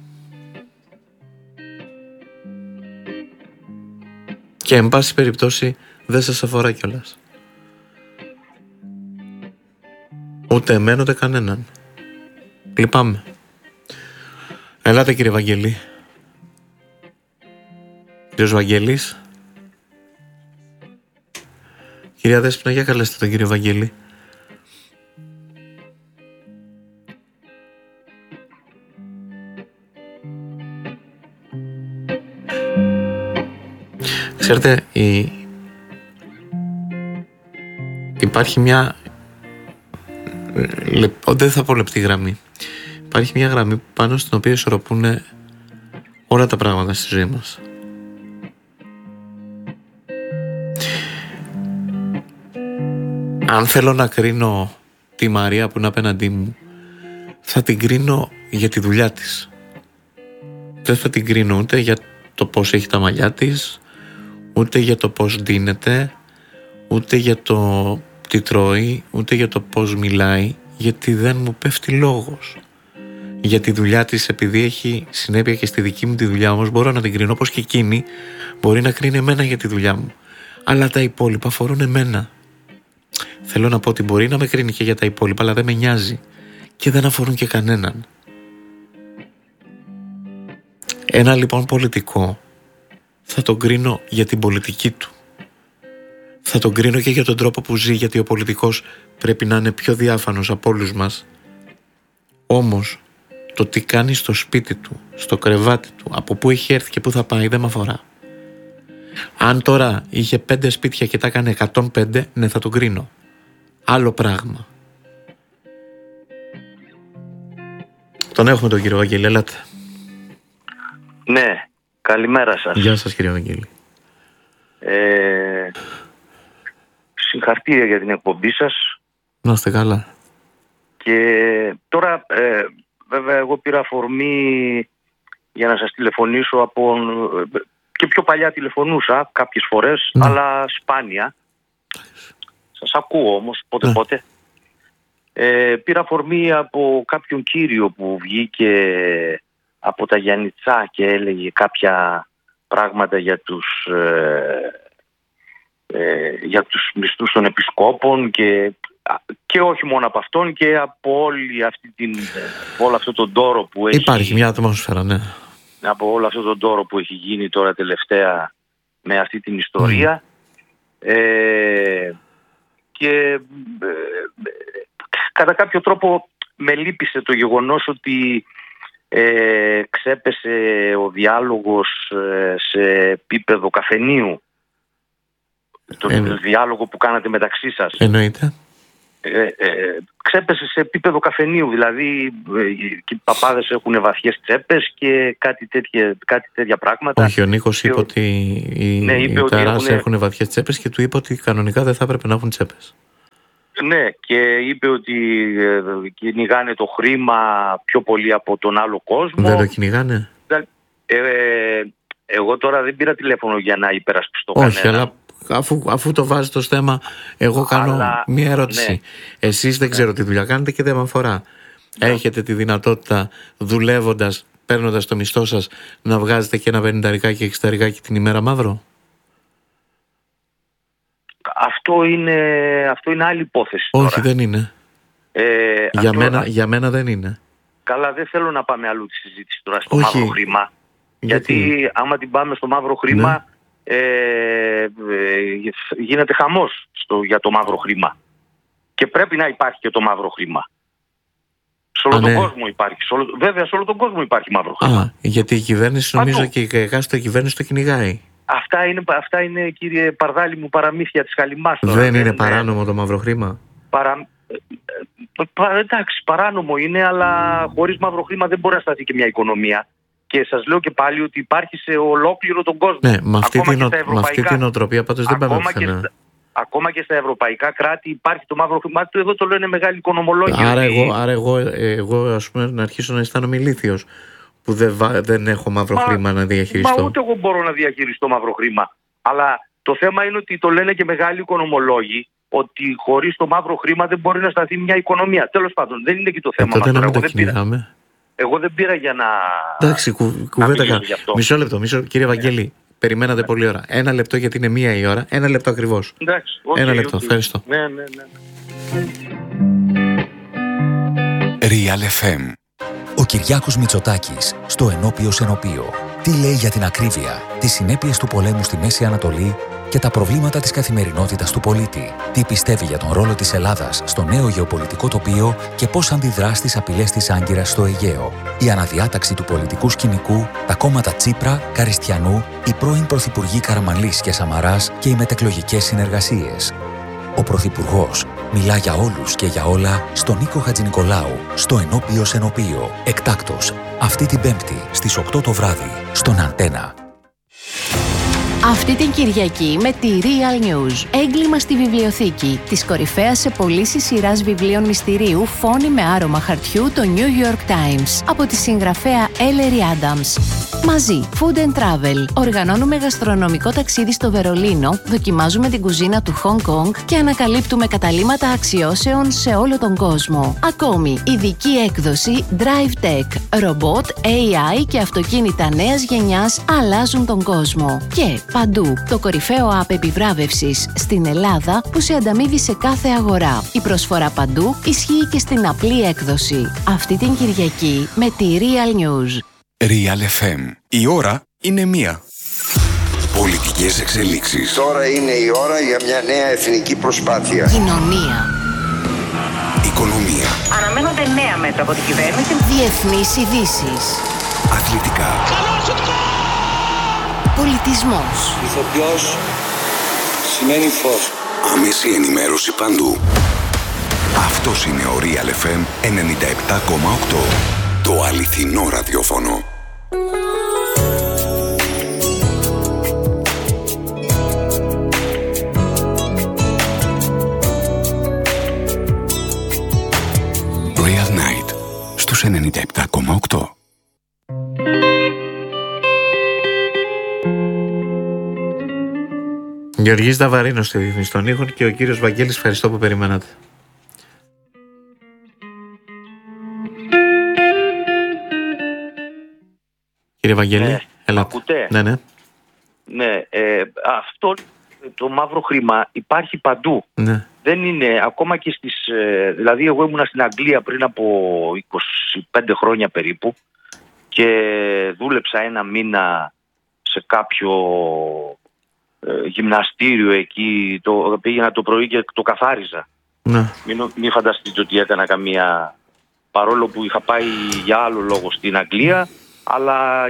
Και εν πάση περιπτώσει δεν σας αφορά κιόλας. Ούτε εμένα ούτε κανέναν. Λυπάμαι. Ελάτε, κύριε Βαγγελή. Κύριος Βαγγέλης. Κυρία Δέσποινα, για καλέστε τον κύριο Βαγγέλη. Ξέρετε, υπάρχει μια δεν θα πω λεπτή γραμμή. Υπάρχει μια γραμμή πάνω στην οποία ισορροπούν όλα τα πράγματα στη ζωή μας. Αν θέλω να κρίνω τη Μαρία που είναι απέναντί μου, θα την κρίνω για τη δουλειά της. Δεν θα την κρίνω ούτε για το πώς έχει τα μαλλιά της, ούτε για το πώς ντύνεται, ούτε για το τι τρώει, ούτε για το πώς μιλάει, γιατί δεν μου πέφτει λόγος. Για τη δουλειά της, επειδή έχει συνέπεια και στη δική μου τη δουλειά, όμως μπορώ να την κρίνω, όπως και εκείνη μπορεί να κρίνει εμένα για τη δουλειά μου. Αλλά τα υπόλοιπα αφορούν εμένα. Θέλω να πω ότι μπορεί να με κρίνει και για τα υπόλοιπα, αλλά δεν με νοιάζει και δεν αφορούν και κανέναν. Ένα λοιπόν πολιτικό θα τον κρίνω για την πολιτική του. Θα τον κρίνω και για τον τρόπο που ζει, γιατί ο πολιτικός πρέπει να είναι πιο διάφανος από όλους μας. Όμως το τι κάνει στο σπίτι του, στο κρεβάτι του, από πού έχει έρθει και πού θα πάει, δεν με αφορά. Αν τώρα είχε 5 σπίτια και τα έκανε 105, ναι, θα τον κρίνω. Άλλο πράγμα. Τον έχουμε τον κύριο Βαγγέλη, ελάτε. Ναι, καλημέρα σας. Γεια σας, κύριε Βαγγέλη. Συγχαρητήρια για την εκπομπή σας. Να είστε καλά. Και τώρα βέβαια εγώ πήρα αφορμή για να σας τηλεφωνήσω από... και πιο παλιά τηλεφωνούσα κάποιες φορές, αλλά σπάνια. Σας ακούω όμως πότε. Πήρα αφορμή από κάποιον κύριο που βγήκε από τα Γιαννιτσά και έλεγε κάποια πράγματα για τους μισθούς των επισκόπων και όχι μόνο από αυτόν και από όλο αυτό τον τόρο που έχει... Υπάρχει μια ατμόσφαιρα, ναι. Από όλο αυτό τον τόρο που έχει γίνει τώρα τελευταία με αυτή την ιστορία. Και κατά κάποιο τρόπο με λύπησε το γεγονός ότι ξέπεσε ο διάλογος σε επίπεδο καφενείου. Το διάλογο που κάνατε μεταξύ σας. Εννοείται. ξέπεσε σε επίπεδο καφενείου. Δηλαδή οι παπάδες έχουν βαθιές τσέπες και κάτι τέτοια πράγματα. Όχι, ο Νίκος είπε ότι οι ταράς έχουν βαθιές τσέπες και του είπε ότι κανονικά δεν θα έπρεπε να έχουν τσέπες. Ναι, και είπε ότι κυνηγάνε το χρήμα πιο πολύ από τον άλλο κόσμο. Δεν το κυνηγάνε. Εγώ τώρα δεν πήρα τηλέφωνο για να υπερασπιστώ όχι, κανένα. αλλά αφού το βάζει το θέμα, εγώ κάνω μία ερώτηση. Ναι. Εσείς δεν ξέρω τι δουλειά κάνετε και δεν με αφορά. Ναι. Έχετε τη δυνατότητα, δουλεύοντας, παίρνοντας το μισθό σας, να βγάζετε και ένα 50 και 60 την ημέρα μαύρο? Αυτό είναι άλλη υπόθεση. Όχι, τώρα. Δεν είναι. Για μένα δεν είναι. Καλά, δεν θέλω να πάμε αλλού τη συζήτηση τώρα στο μαύρο χρήμα. Γιατί άμα την πάμε στο μαύρο χρήμα, γίνεται χαμός για το μαύρο χρήμα. Και πρέπει να υπάρχει και το μαύρο χρήμα. Σε όλο τον κόσμο υπάρχει. Βέβαια, σε όλο τον κόσμο υπάρχει μαύρο χρήμα. Γιατί η κυβέρνηση, νομίζω, και η εκάστοτε κυβέρνηση το κυνηγάει. Αυτά είναι, κύριε Παρδάλη μου, παραμύθια της Χαλιμάς. Δεν είναι παράνομο το μαύρο χρήμα? Εντάξει, παράνομο είναι, αλλά χωρίς μαύρο χρήμα δεν μπορεί να σταθεί και μια οικονομία. Και σας λέω και πάλι ότι υπάρχει σε ολόκληρο τον κόσμο. Ναι, με αυτή την οτροπία πάντως δεν πάμε πουθενά. Ακόμα και στα ευρωπαϊκά κράτη υπάρχει το μαύρο χρήμα. Εδώ το λένε μεγάλοι οικονομολόγοι. Άρα εγώ ας πούμε να αρχίσω να αισθάνομαι ηλίθιος που δεν έχω μαύρο χρήμα να διαχειριστώ. Μα ούτε εγώ μπορώ να διαχειριστώ μαύρο χρήμα. Αλλά το θέμα είναι ότι το λένε και μεγάλοι οικονομολόγοι, ότι χωρίς το μαύρο χρήμα δεν μπορεί να σταθεί μια οικονομία. Τέλος πάντων, δεν είναι και το θέμα μας. Να το κυνηγάμε. Εγώ δεν πήρα για να. Εντάξει, κουβέντα κάνω. Μισό λεπτό, κύριε Βαγγέλη. Περιμένατε πολύ ώρα. 1 λεπτό, γιατί είναι 1 η ώρα. 1 λεπτό ακριβώς. Εντάξει. 1 λεπτό, ευχαριστώ. Ναι. Real FM. Ο Κυριάκος Μητσοτάκης στο Ενώπιος Ενωπείο. Τι λέει για την ακρίβεια, τις συνέπειες του πολέμου στη Μέση Ανατολή και τα προβλήματα της καθημερινότητας του πολίτη. Τι πιστεύει για τον ρόλο της Ελλάδας στο νέο γεωπολιτικό τοπίο και πώς αντιδρά στις απειλές της Άγκυρας στο Αιγαίο. Η αναδιάταξη του πολιτικού σκηνικού, τα κόμματα Τσίπρα, Καριστιανού, οι πρώην πρωθυπουργοί Καραμανλής και Σαμαράς και οι μετεκλογικές συνεργασίες. Ο Πρωθυπουργός μιλά για όλους και για όλα στον Νίκο Χατζηνικολάου, στο Ενώπιος Ενωπείο. Εκτάκτος, αυτή την Πέμπτη στις 8 το βράδυ, στον Αντένα. Αυτή την Κυριακή με τη Real News. Έγκλημα στη βιβλιοθήκη. Της κορυφαίας σε πωλήσεις σειράς βιβλίων μυστηρίου Φόνοι με άρωμα χαρτιού, το New York Times. Από τη συγγραφέα Ellery Adams. Μαζί, Food and Travel. Οργανώνουμε γαστρονομικό ταξίδι στο Βερολίνο, δοκιμάζουμε την κουζίνα του Hong Kong και ανακαλύπτουμε καταλύματα αξιώσεων σε όλο τον κόσμο. Ακόμη, ειδική έκδοση Drive Tech. Ρομπότ, AI και αυτοκίνητα νέας γενιάς αλλάζουν τον κόσμο. Και παντού, το κορυφαίο app επιβράβευσης στην Ελλάδα που σε ανταμείβει σε κάθε αγορά. Η προσφορά παντού ισχύει και στην απλή έκδοση. Αυτή την Κυριακή με τη Real News. Real FM. Η ώρα είναι 1. Πολιτικές εξελίξεις. Τώρα είναι η ώρα για μια νέα εθνική προσπάθεια. Κοινωνία. Οικονομία. Αναμένονται νέα μέτρα από την κυβέρνηση. Διεθνείς ειδήσεις. Αθλητικά. Πολιτισμός. Ηθοποιός σημαίνει φως. Άμεση ενημέρωση παντού. Αυτός είναι ο Real FM 97,8. Το αληθινό ραδιόφωνο. Real Night στους 97,8. Γεωργής Δαβαρίνος στη Διεθνή των Ήχων και ο κύριος Βαγγέλης, ευχαριστώ που περιμένατε. Κύριε Βαγγέλη, ελάτε. Ακούτε? Ναι. Ναι, αυτό το μαύρο χρήμα υπάρχει παντού. Ναι. Δεν είναι, ακόμα και στις... Δηλαδή εγώ ήμουνα στην Αγγλία πριν από 25 χρόνια περίπου και δούλεψα 1 μήνα σε κάποιο γυμναστήριο εκεί. Πήγαινα το πρωί και το καθάριζα. Ναι. Μην φανταστείτε ότι έκανα καμία... Παρόλο που είχα πάει για άλλο λόγο στην Αγγλία, αλλά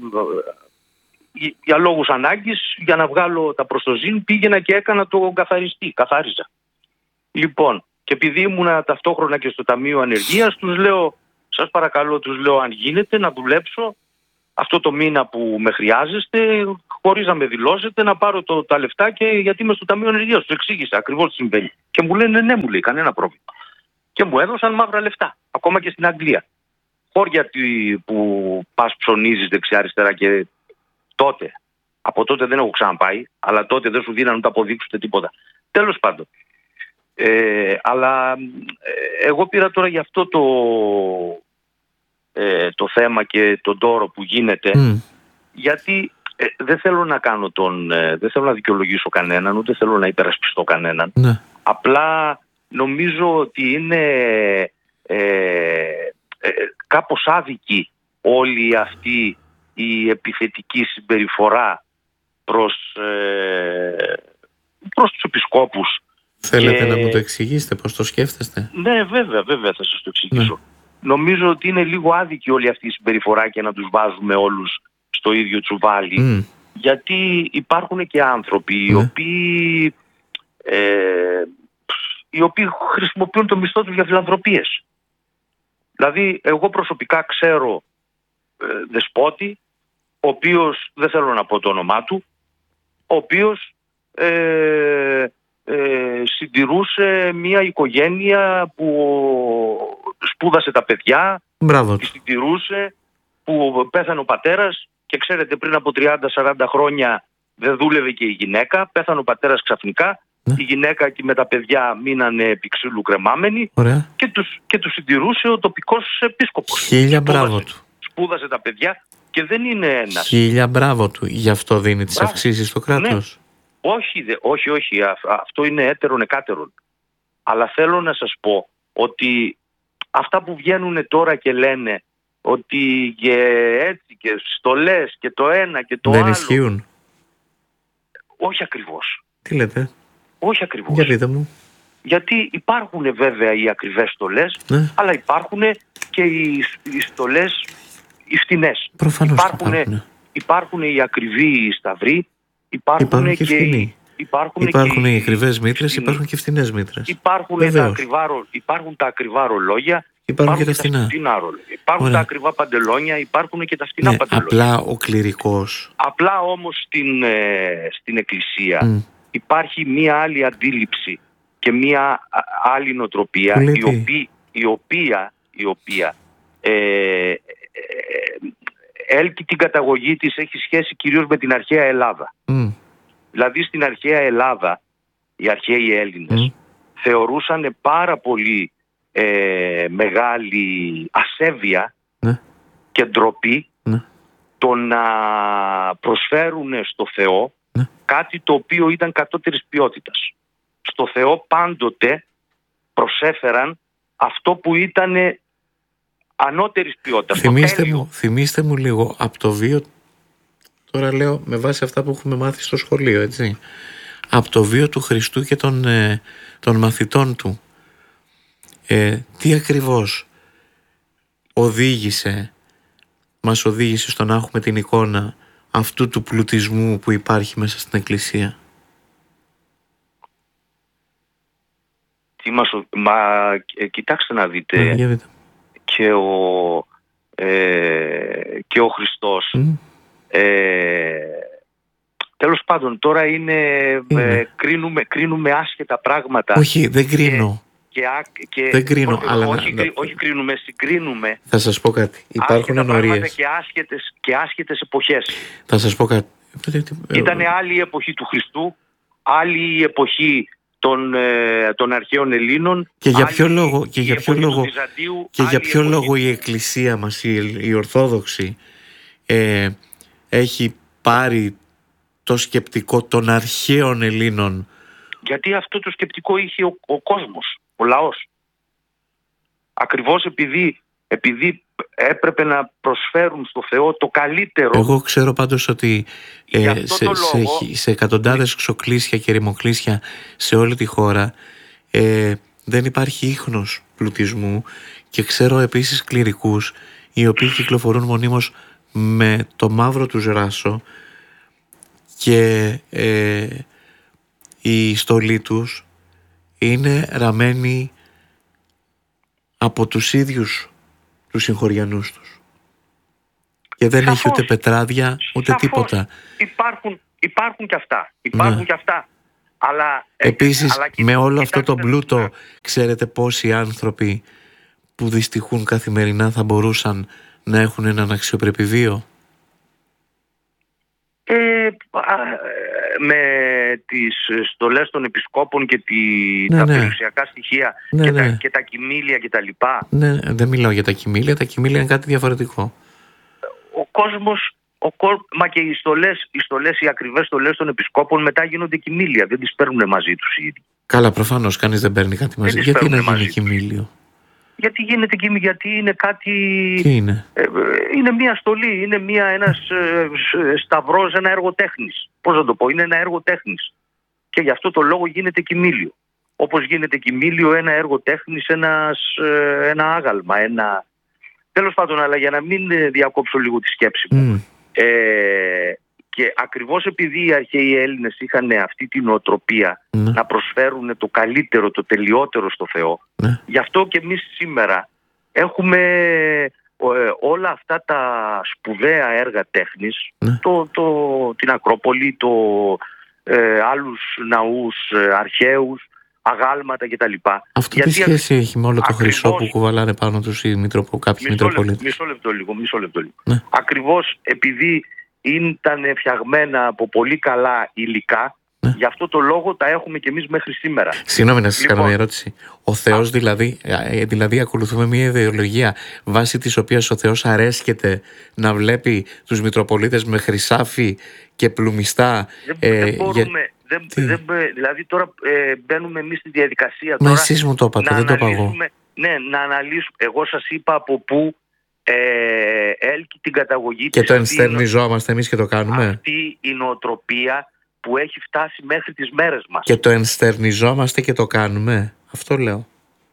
για λόγους ανάγκης, για να βγάλω τα προστοζήν, πήγαινα και έκανα το καθαριστή, καθάριζα. Λοιπόν, Και επειδή ήμουνα ταυτόχρονα και στο Ταμείο Ανεργίας, τους λέω, σας παρακαλώ, τους λέω, αν γίνεται να δουλέψω αυτό το μήνα που με χρειάζεστε, χωρίς να με δηλώσετε, να πάρω τα λεφτά, και γιατί είμαι στο Ταμείο Ανεργίας. Τους εξήγησα ακριβώς τι συμβαίνει. Και μου λένε ναι, μου λέει, κανένα πρόβλημα. Και μου έδωσαν μαύρα λεφτά, ακόμα και στην Αγγλία. Χώρια που πας ψωνίζεις δεξιά-αριστερά, και τότε, από τότε δεν έχω ξαναπάει, αλλά τότε δεν σου δίνανε ούτε αποδείξεις ούτε τίποτα. Τέλος πάντων. Αλλά εγώ πήρα τώρα για αυτό το θέμα και τον τόρο που γίνεται, γιατί δεν θέλω να κάνω δεν θέλω να δικαιολογήσω κανέναν, ούτε θέλω να υπερασπιστώ κανέναν. Ναι. Απλά νομίζω ότι είναι κάπως άδικη όλη αυτή η επιθετική συμπεριφορά προς τους επισκόπους. Θέλετε να μου το εξηγήσετε πώς το σκέφτεστε? Ναι, βέβαια θα σας το εξηγήσω. Νομίζω ότι είναι λίγο άδικη όλη αυτή η συμπεριφορά και να τους βάζουμε όλους στο ίδιο τσουβάλι. Γιατί υπάρχουν και άνθρωποι οι οποίοι χρησιμοποιούν το μισθό τους για φιλανθρωπίες. Δηλαδή, εγώ προσωπικά ξέρω δεσπότη, ο οποίος, δεν θέλω να πω το όνομά του, ο οποίος συντηρούσε μια οικογένεια που σπούδασε τα παιδιά, τη συντηρούσε, που πέθανε ο πατέρας, και ξέρετε, πριν από 30-40 χρόνια δεν δούλευε και η γυναίκα, πέθανε ο πατέρας ξαφνικά, η γυναίκα και με τα παιδιά μείνανε επί ξύλου κρεμάμενοι, και τους συντηρούσε ο τοπικός επίσκοπος. Χίλια μπράβο του. Σπούδασε τα παιδιά και δεν είναι ένας. Χίλια μπράβο του. Γι' αυτό δίνει τις αυξήσεις στο κράτος. Ναι. Όχι. Αυτό είναι έτερον εκάτερον. Αλλά θέλω να σας πω ότι αυτά που βγαίνουν τώρα και λένε ότι και έτσι και στολές και το ένα και το άλλο. Δεν ισχύουν. Όχι ακριβώς. Τι λέτε? Όχι ακριβώς. Για πείτε μου. Γιατί υπάρχουν βέβαια οι ακριβές στολές, αλλά υπάρχουν και οι στολές οι φτηνές. Προφανώς υπάρχουν οι ακριβοί σταυροί, υπάρχουν και φτηνοί. Υπάρχουν οι ακριβές μήτρες, υπάρχουν και φτηνές μήτρες. Υπάρχουν τα ακριβά ρολόγια, υπάρχουν και τα φτηνά. Υπάρχουν τα ακριβά παντελόνια, υπάρχουν και τα φτηνά παντελόνια. Απλά ο κληρικός. Απλά όμως στην Εκκλησία υπάρχει μία άλλη αντίληψη και μία άλλη νοοτροπία, η οποία έλκει την καταγωγή της, έχει σχέση κυρίως με την αρχαία Ελλάδα. Δηλαδή στην αρχαία Ελλάδα οι αρχαίοι Έλληνες θεωρούσαν πάρα πολύ μεγάλη ασέβεια και ντροπή το να προσφέρουν στο Θεό κάτι το οποίο ήταν κατώτερης ποιότητας. Στο Θεό πάντοτε προσέφεραν αυτό που ήταν ανώτερης ποιότητας. Θυμήστε μου λίγο από το βίο, τώρα λέω με βάση αυτά που έχουμε μάθει στο σχολείο, έτσι, από το βίο του Χριστού και των μαθητών του. Τι ακριβώς μας οδήγησε στο να έχουμε την εικόνα αυτού του πλουτισμού που υπάρχει μέσα στην Εκκλησία? Κοιτάξτε να δείτε, και ο Χριστός τέλος πάντων τώρα κρίνουμε άσχετα πράγματα. Όχι, δεν κρίνω. Δεν κρίνω, όχι κρίνουμε, συγκρίνουμε. Θα σας πω κάτι. Υπάρχουν ενορίες και άσχετες εποχές. Θα σας πω κάτι. Ήτανε άλλη η εποχή του Χριστού, άλλη η εποχή των αρχαίων Ελλήνων. Και για ποιο λόγο η Εκκλησία μας, η Ορθόδοξη, έχει πάρει το σκεπτικό των αρχαίων Ελλήνων? Γιατί αυτό το σκεπτικό είχε ο κόσμος, ο λαός. Ακριβώς επειδή έπρεπε να προσφέρουν στο Θεό το καλύτερο. Εγώ ξέρω πάντως ότι σε εκατοντάδες ξοκλήσια και ρημοκλήσια σε όλη τη χώρα δεν υπάρχει ίχνος πλουτισμού, και ξέρω επίσης κληρικούς οι οποίοι κυκλοφορούν μονίμως με το μαύρο τους ράσο, και η στολή τους είναι ραμμένοι από τους ίδιους τους συγχωριανούς τους. Και δεν έχει ούτε πετράδια ούτε τίποτα. Υπάρχουν και αυτά. Υπάρχουν και αυτά. Αλλά, επίσης με όλο αυτό το πλούτο, ξέρετε πόσοι άνθρωποι που δυστυχούν καθημερινά θα μπορούσαν να έχουν έναν αξιοπρεπή βίο? Με τις στολές των επισκόπων και τα περιουσιακά στοιχεία και τα κοιμήλια και τα λοιπά. Ναι, δεν μιλάω για τα κοιμήλια. Τα κοιμήλια είναι κάτι διαφορετικό. Ο κόσμος, μα και οι στολές, οι ακριβές στολές των επισκόπων μετά γίνονται κοιμήλια. Δεν τις παίρνουν μαζί τους οι ίδιοι. Καλά, προφανώς κανείς δεν παίρνει κάτι μαζί. Γιατί να γίνει κοιμήλιο? Γιατί γίνεται κοιμήλιο? Γιατί είναι κάτι... Τι είναι? Είναι μια στολή, είναι ένας σταυρός, ένα έργο τέχνης. Πώς να το πω, είναι ένα έργο τέχνης. Και γι' αυτό το λόγο γίνεται κοιμήλιο. Όπως γίνεται κοιμήλιο ένα έργο τέχνης, ένα άγαλμα, Τέλος πάντων, αλλά για να μην διακόψω λίγο τη σκέψη μου. Και ακριβώς επειδή οι αρχαίοι Έλληνες είχαν αυτή την νοοτροπία να προσφέρουν το καλύτερο, το τελειότερο στο Θεό, γι' αυτό και εμείς σήμερα έχουμε όλα αυτά τα σπουδαία έργα τέχνης, την Ακρόπολη, άλλους ναούς αρχαίους, αγάλματα κτλ. Αυτό τι σχέση έχει με όλο το χρυσό που κουβαλάνε πάνω τους κάποιοι Μητροπολίτες? Μισό λεπτό λίγο. Ακριβώς επειδή ήταν φτιαγμένα από πολύ καλά υλικά, γι' αυτό το λόγο τα έχουμε και εμείς μέχρι σήμερα. Συγγνώμη να σας κάνω μια ερώτηση. Ο Θεός δηλαδή ακολουθούμε μια ιδεολογία βάσει της οποίας ο Θεός αρέσκεται να βλέπει τους Μητροπολίτες με χρυσάφι και πλουμιστά? Δηλαδή τώρα μπαίνουμε εμείς στη διαδικασία. Μα εσείς μου το είπατε, δεν το είπα εγώ. Ναι, να αναλύσουμε. Εγώ σας είπα από πού έλκει την καταγωγή και της. το ενστερνιζόμαστε εμείς και το κάνουμε. Αυτή η νοοτροπία που έχει φτάσει μέχρι τις μέρες μας. Και το ενστερνιζόμαστε και το κάνουμε. Αυτό λέω.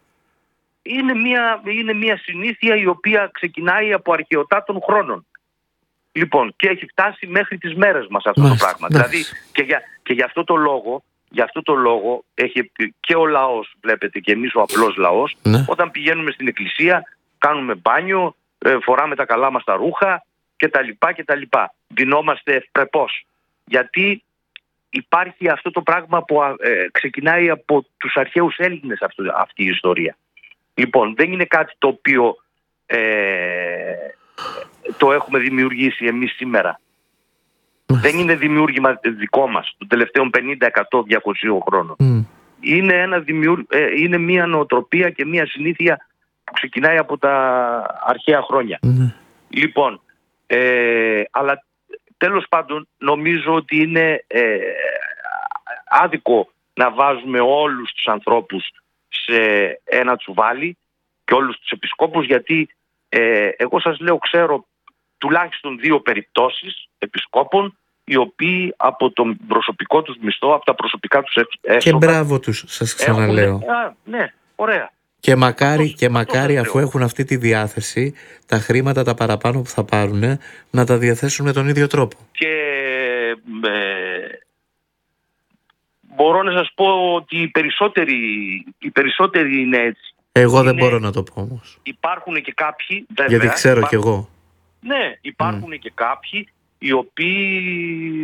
Είναι μια συνήθεια η οποία ξεκινάει από αρχαιοτά των χρόνων. Λοιπόν, και έχει φτάσει μέχρι τις μέρες μας αυτό το πράγμα. Δηλαδή, και γι' αυτό το λόγο έχει και ο λαός, βλέπετε, και εμείς ο απλός λαός, όταν πηγαίνουμε στην εκκλησία, κάνουμε μπάνιο, φοράμε τα καλά μας τα ρούχα κτλ. Δινόμαστε ευπρεπώς. Γιατί υπάρχει αυτό το πράγμα που ξεκινάει από τους αρχαίους Έλληνες αυτή η ιστορία. Λοιπόν, δεν είναι κάτι το οποίο το έχουμε δημιουργήσει εμείς σήμερα. Δεν είναι δημιούργημα δικό μας των τελευταίων 50, 100, 200 χρόνων. Είναι μια νοοτροπία και μια συνήθεια που ξεκινάει από τα αρχαία χρόνια. Λοιπόν, αλλά τέλος πάντων νομίζω ότι είναι άδικο να βάζουμε όλους τους ανθρώπους σε ένα τσουβάλι και όλους τους επισκόπους, γιατί εγώ σας λέω, ξέρω τουλάχιστον 2 περιπτώσεις επισκόπων οι οποίοι από τον προσωπικό τους μισθό, από τα προσωπικά τους έσοδα. Και μπράβο τους, σας ξαναλέω. Ναι, ωραία. Και μακάρι αφού έχουν αυτή τη διάθεση, τα χρήματα τα παραπάνω που θα πάρουν να τα διαθέσουν με τον ίδιο τρόπο. Και μπορώ να σας πω ότι οι περισσότεροι είναι έτσι. Εγώ δεν μπορώ να το πω όμως. Υπάρχουν και κάποιοι, βέβαια, γιατί ξέρω κι εγώ. Ναι, υπάρχουν και κάποιοι οι οποίοι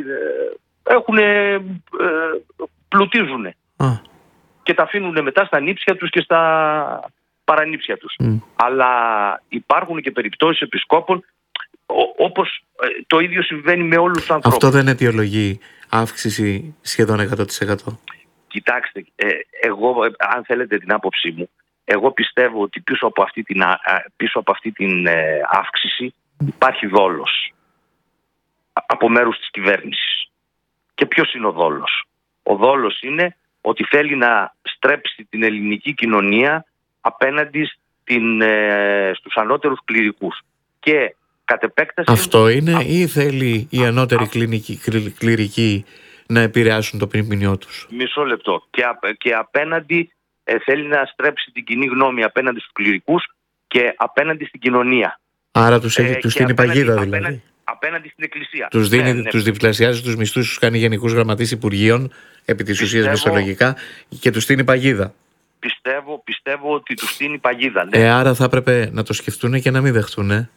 πλουτίζουν και τα αφήνουν μετά στα νύψια τους και στα παρανύψια τους. Αλλά υπάρχουν και περιπτώσεις επισκόπων όπως το ίδιο συμβαίνει με όλους τους ανθρώπους. Αυτό δεν αιτιολογεί αύξηση σχεδόν 100%. Κοιτάξτε, εγώ, αν θέλετε την άποψή μου, εγώ πιστεύω ότι πίσω από αυτή την αύξηση υπάρχει δόλος από μέρους της κυβέρνησης. Και ποιος είναι ο δόλος? Ο δόλος είναι ότι θέλει να στρέψει την ελληνική κοινωνία απέναντι στους ανώτερους κληρικούς. Και κατ' επέκταση... Αυτό είναι ή θέλει οι ανώτεροι κληρικοί να επηρεάσουν το ποιμνιό τους? Μισό λεπτό. Και απέναντι θέλει να στρέψει την κοινή γνώμη απέναντι στους κληρικούς και απέναντι στην κοινωνία. Άρα τους δίνει παγίδα δηλαδή. Απέναντι στην εκκλησία. Τους διπλασιάζει τους μισθούς, τους κάνει γενικούς γραμματείς υπουργείων επί της ουσίας μισθολογικά και του στείνει παγίδα. Πιστεύω ότι του στείνει παγίδα. Ναι. Άρα θα έπρεπε να το σκεφτούν και να μην δεχτούν.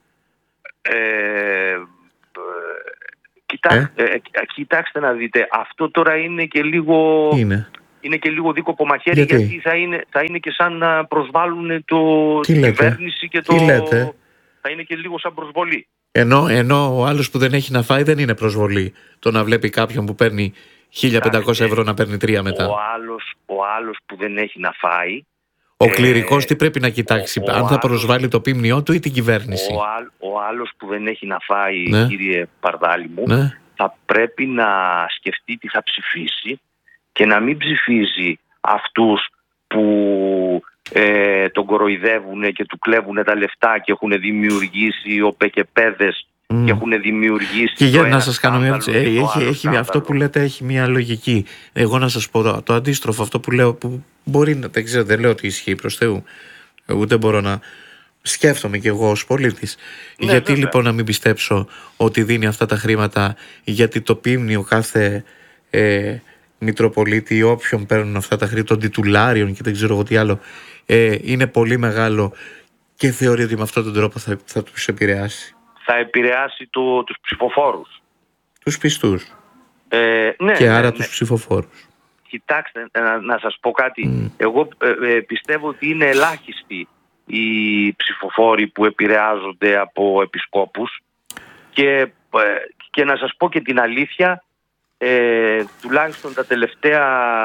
Κοιτάξτε να δείτε, αυτό τώρα είναι και λίγο... Είναι και λίγο δίκοπο μαχαίρι, γιατί θα είναι και σαν να προσβάλλουν την κυβέρνηση και το... Θα είναι και λίγο σαν προσβολή. Ενώ ο άλλος που δεν έχει να φάει δεν είναι προσβολή. Το να βλέπει κάποιον που παίρνει 1.500 ευρώ να παίρνει 3 μετά. Ο άλλος που δεν έχει να φάει... Ο κληρικός τι πρέπει να κοιτάξει, αν θα προσβάλλει το πίμνιό του ή την κυβέρνηση. Ο άλλος που δεν έχει να φάει, κύριε Παρδάλη μου, θα πρέπει να σκεφτεί τι θα ψηφίσει και να μην ψηφίζει αυτούς που τον κοροϊδεύουν και του κλέβουν τα λεφτά και έχουν δημιουργήσει οπεκεπέδες και έχουν δημιουργήσει... Και για να σας κάνω μια... αυτό που λέτε έχει μια λογική. Εγώ να σας πω το αντίστροφο, αυτό που λέω, που μπορεί να... Δεν λέω ότι ισχύει προς Θεού. Ούτε μπορώ να... Σκέφτομαι κι εγώ ως πολίτης. Γιατί λοιπόν να μην πιστέψω ότι δίνει αυτά τα χρήματα, γιατί το πίμνιο κάθε Μητροπολίτη ή όποιον παίρνουν αυτά τα χρήματα των τιτουλάριων και δεν ξέρω εγώ τι άλλο, είναι πολύ μεγάλο και θεωρεί ότι με αυτόν τον τρόπο θα τους επηρεάσει. Θα επηρεάσει τους ψηφοφόρους. Τους πιστούς. Και άρα τους ψηφοφόρους. Κοιτάξτε, να σας πω κάτι. Εγώ πιστεύω ότι είναι ελάχιστοι οι ψηφοφόροι που επηρεάζονται από επισκόπους και να σας πω και την αλήθεια, τουλάχιστον τα τελευταία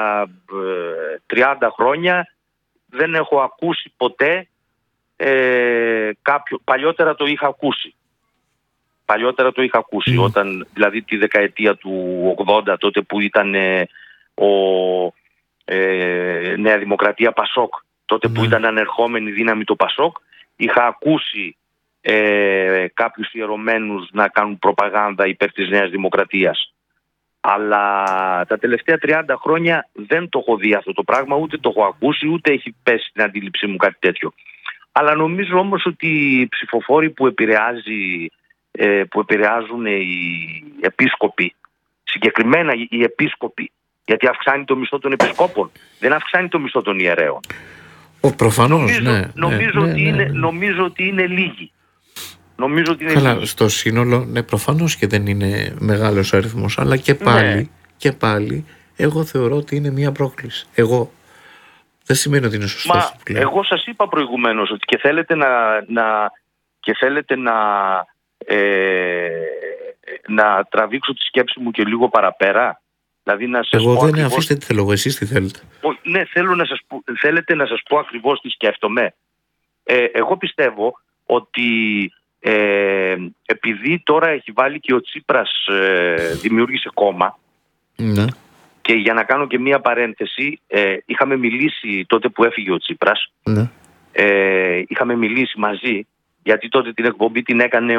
30 χρόνια δεν έχω ακούσει ποτέ παλιότερα το είχα ακούσει. Όταν, δηλαδή τη δεκαετία του 80, τότε που ήταν Νέα Δημοκρατία Πασόκ, τότε που ήταν ανερχόμενη δύναμη το Πασόκ, είχα ακούσει κάποιους ιερωμένους να κάνουν προπαγάνδα υπέρ της Νέας Δημοκρατίας. Αλλά τα τελευταία 30 χρόνια δεν το έχω δει αυτό το πράγμα, ούτε το έχω ακούσει, ούτε έχει πέσει στην αντίληψή μου κάτι τέτοιο. Αλλά νομίζω όμως ότι οι ψηφοφόροι που επηρεάζουν οι επίσκοποι, συγκεκριμένα οι επίσκοποι, γιατί αυξάνει το μισθό των επισκόπων, δεν αυξάνει το μισθό των ιερέων. Προφανώς, νομίζω ότι είναι λίγοι. Καλά, στο σύνολο, προφανώς και δεν είναι μεγάλος αριθμός, αλλά και πάλι εγώ θεωρώ ότι είναι μια πρόκληση. Δεν σημαίνει ότι είναι σωστό αυτό που λέω. Εγώ σας είπα προηγουμένως ότι και θέλετε να τραβήξω τη σκέψη μου και λίγο παραπέρα. Δηλαδή να σας εγώ δεν αφήστε τι θέλω, εσείς τι θέλετε. Ναι, θέλετε να σας πω ακριβώς τι σκέφτομαι. Εγώ πιστεύω ότι επειδή τώρα έχει βάλει και ο Τσίπρας, δημιούργησε κόμμα, και για να κάνω και μία παρένθεση, είχαμε μιλήσει τότε που έφυγε ο Τσίπρας, είχαμε μιλήσει μαζί, γιατί τότε την εκπομπή την έκανε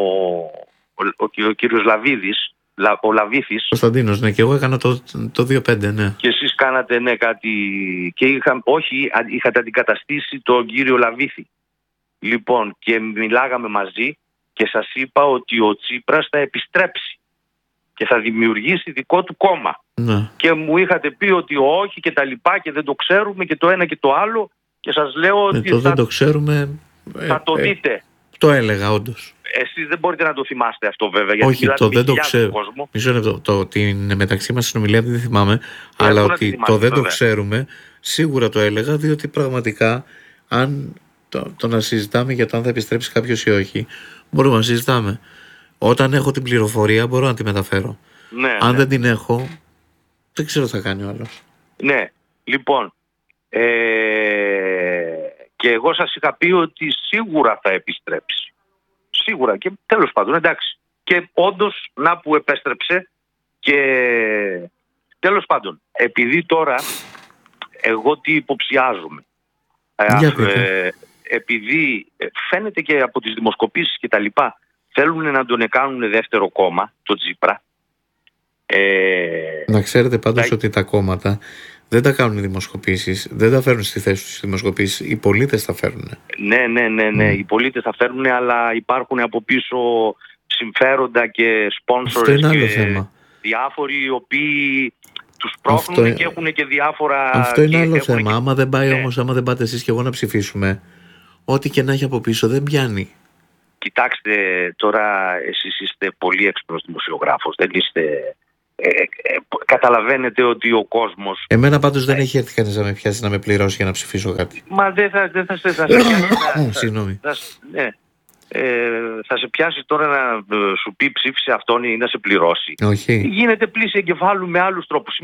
ο κύριος Λαβίδης, ο Λαβήθης. Κωνσταντίνος, και εγώ έκανα το 2-5, ναι. Και εσείς κάνατε, κάτι, και είχατε αντικαταστήσει τον κύριο Λαβήθη. Λοιπόν, και μιλάγαμε μαζί και σας είπα ότι ο Τσίπρας θα επιστρέψει και θα δημιουργήσει δικό του κόμμα. Ναι. Και μου είχατε πει ότι όχι και τα λοιπά και δεν το ξέρουμε και το ένα και το άλλο, και σας λέω ότι δεν το ξέρουμε, θα το δείτε. Το έλεγα όντως. Εσείς δεν μπορείτε να το θυμάστε αυτό βέβαια, γιατί όχι, δεν το ξέρω. Μισό λεπτό, την μεταξύ μας συνομιλία δεν θυμάμαι, αλλά ότι το δεν το ξέρουμε σίγουρα το έλεγα, διότι πραγματικά αν το να συζητάμε για το αν θα επιστρέψει κάποιος ή όχι, μπορούμε να συζητάμε. Όταν έχω την πληροφορία μπορώ να τη μεταφέρω. Αν δεν την έχω, δεν ξέρω τι θα κάνει ο άλλος. Ναι, λοιπόν, και εγώ σας είχα πει ότι σίγουρα θα επιστρέψει. Σίγουρα, και τέλος πάντων, εντάξει. Και όντως, να που επέστρεψε, και τέλος πάντων, επειδή τώρα εγώ τι υποψιάζομαι, επειδή φαίνεται και από τις δημοσκοπήσεις και τα λοιπά, θέλουν να τον κάνουν δεύτερο κόμμα, το Τσίπρα. Να ξέρετε πάντως ότι τα κόμματα δεν τα κάνουν οι δημοσκοπήσεις, δεν τα φέρνουν στη θέση τους οι δημοσκοπήσεις, οι πολίτες τα φέρνουν. Ναι, οι πολίτες τα φέρνουν, αλλά υπάρχουν από πίσω συμφέροντα και sponsors και θέμα. Διάφοροι οι οποίοι τους πρόχνουν και έχουν και διάφορα... Αυτό είναι άλλο θέμα. Άμα δεν πάει όμως, άμα δεν πάτε εσείς και εγώ να ψηφίσουμε, ό,τι και να έχει από πίσω δεν πιάνει. Κοιτάξτε, τώρα εσείς είστε πολύ έξυπνος δημοσιογράφος. Δεν είστε... καταλαβαίνετε ότι ο κόσμος... Εμένα πάντως δεν έχει έρθει κανείς να με πιάσει να με πληρώσει για να ψηφίσω κάτι. Μα δεν θα σε Συγγνώμη. Θα σε πιάσει τώρα να σου πει ψήφισε αυτόν ή να σε πληρώσει. Όχι. Γίνεται πλήση εγκεφάλου με άλλους τρόπους.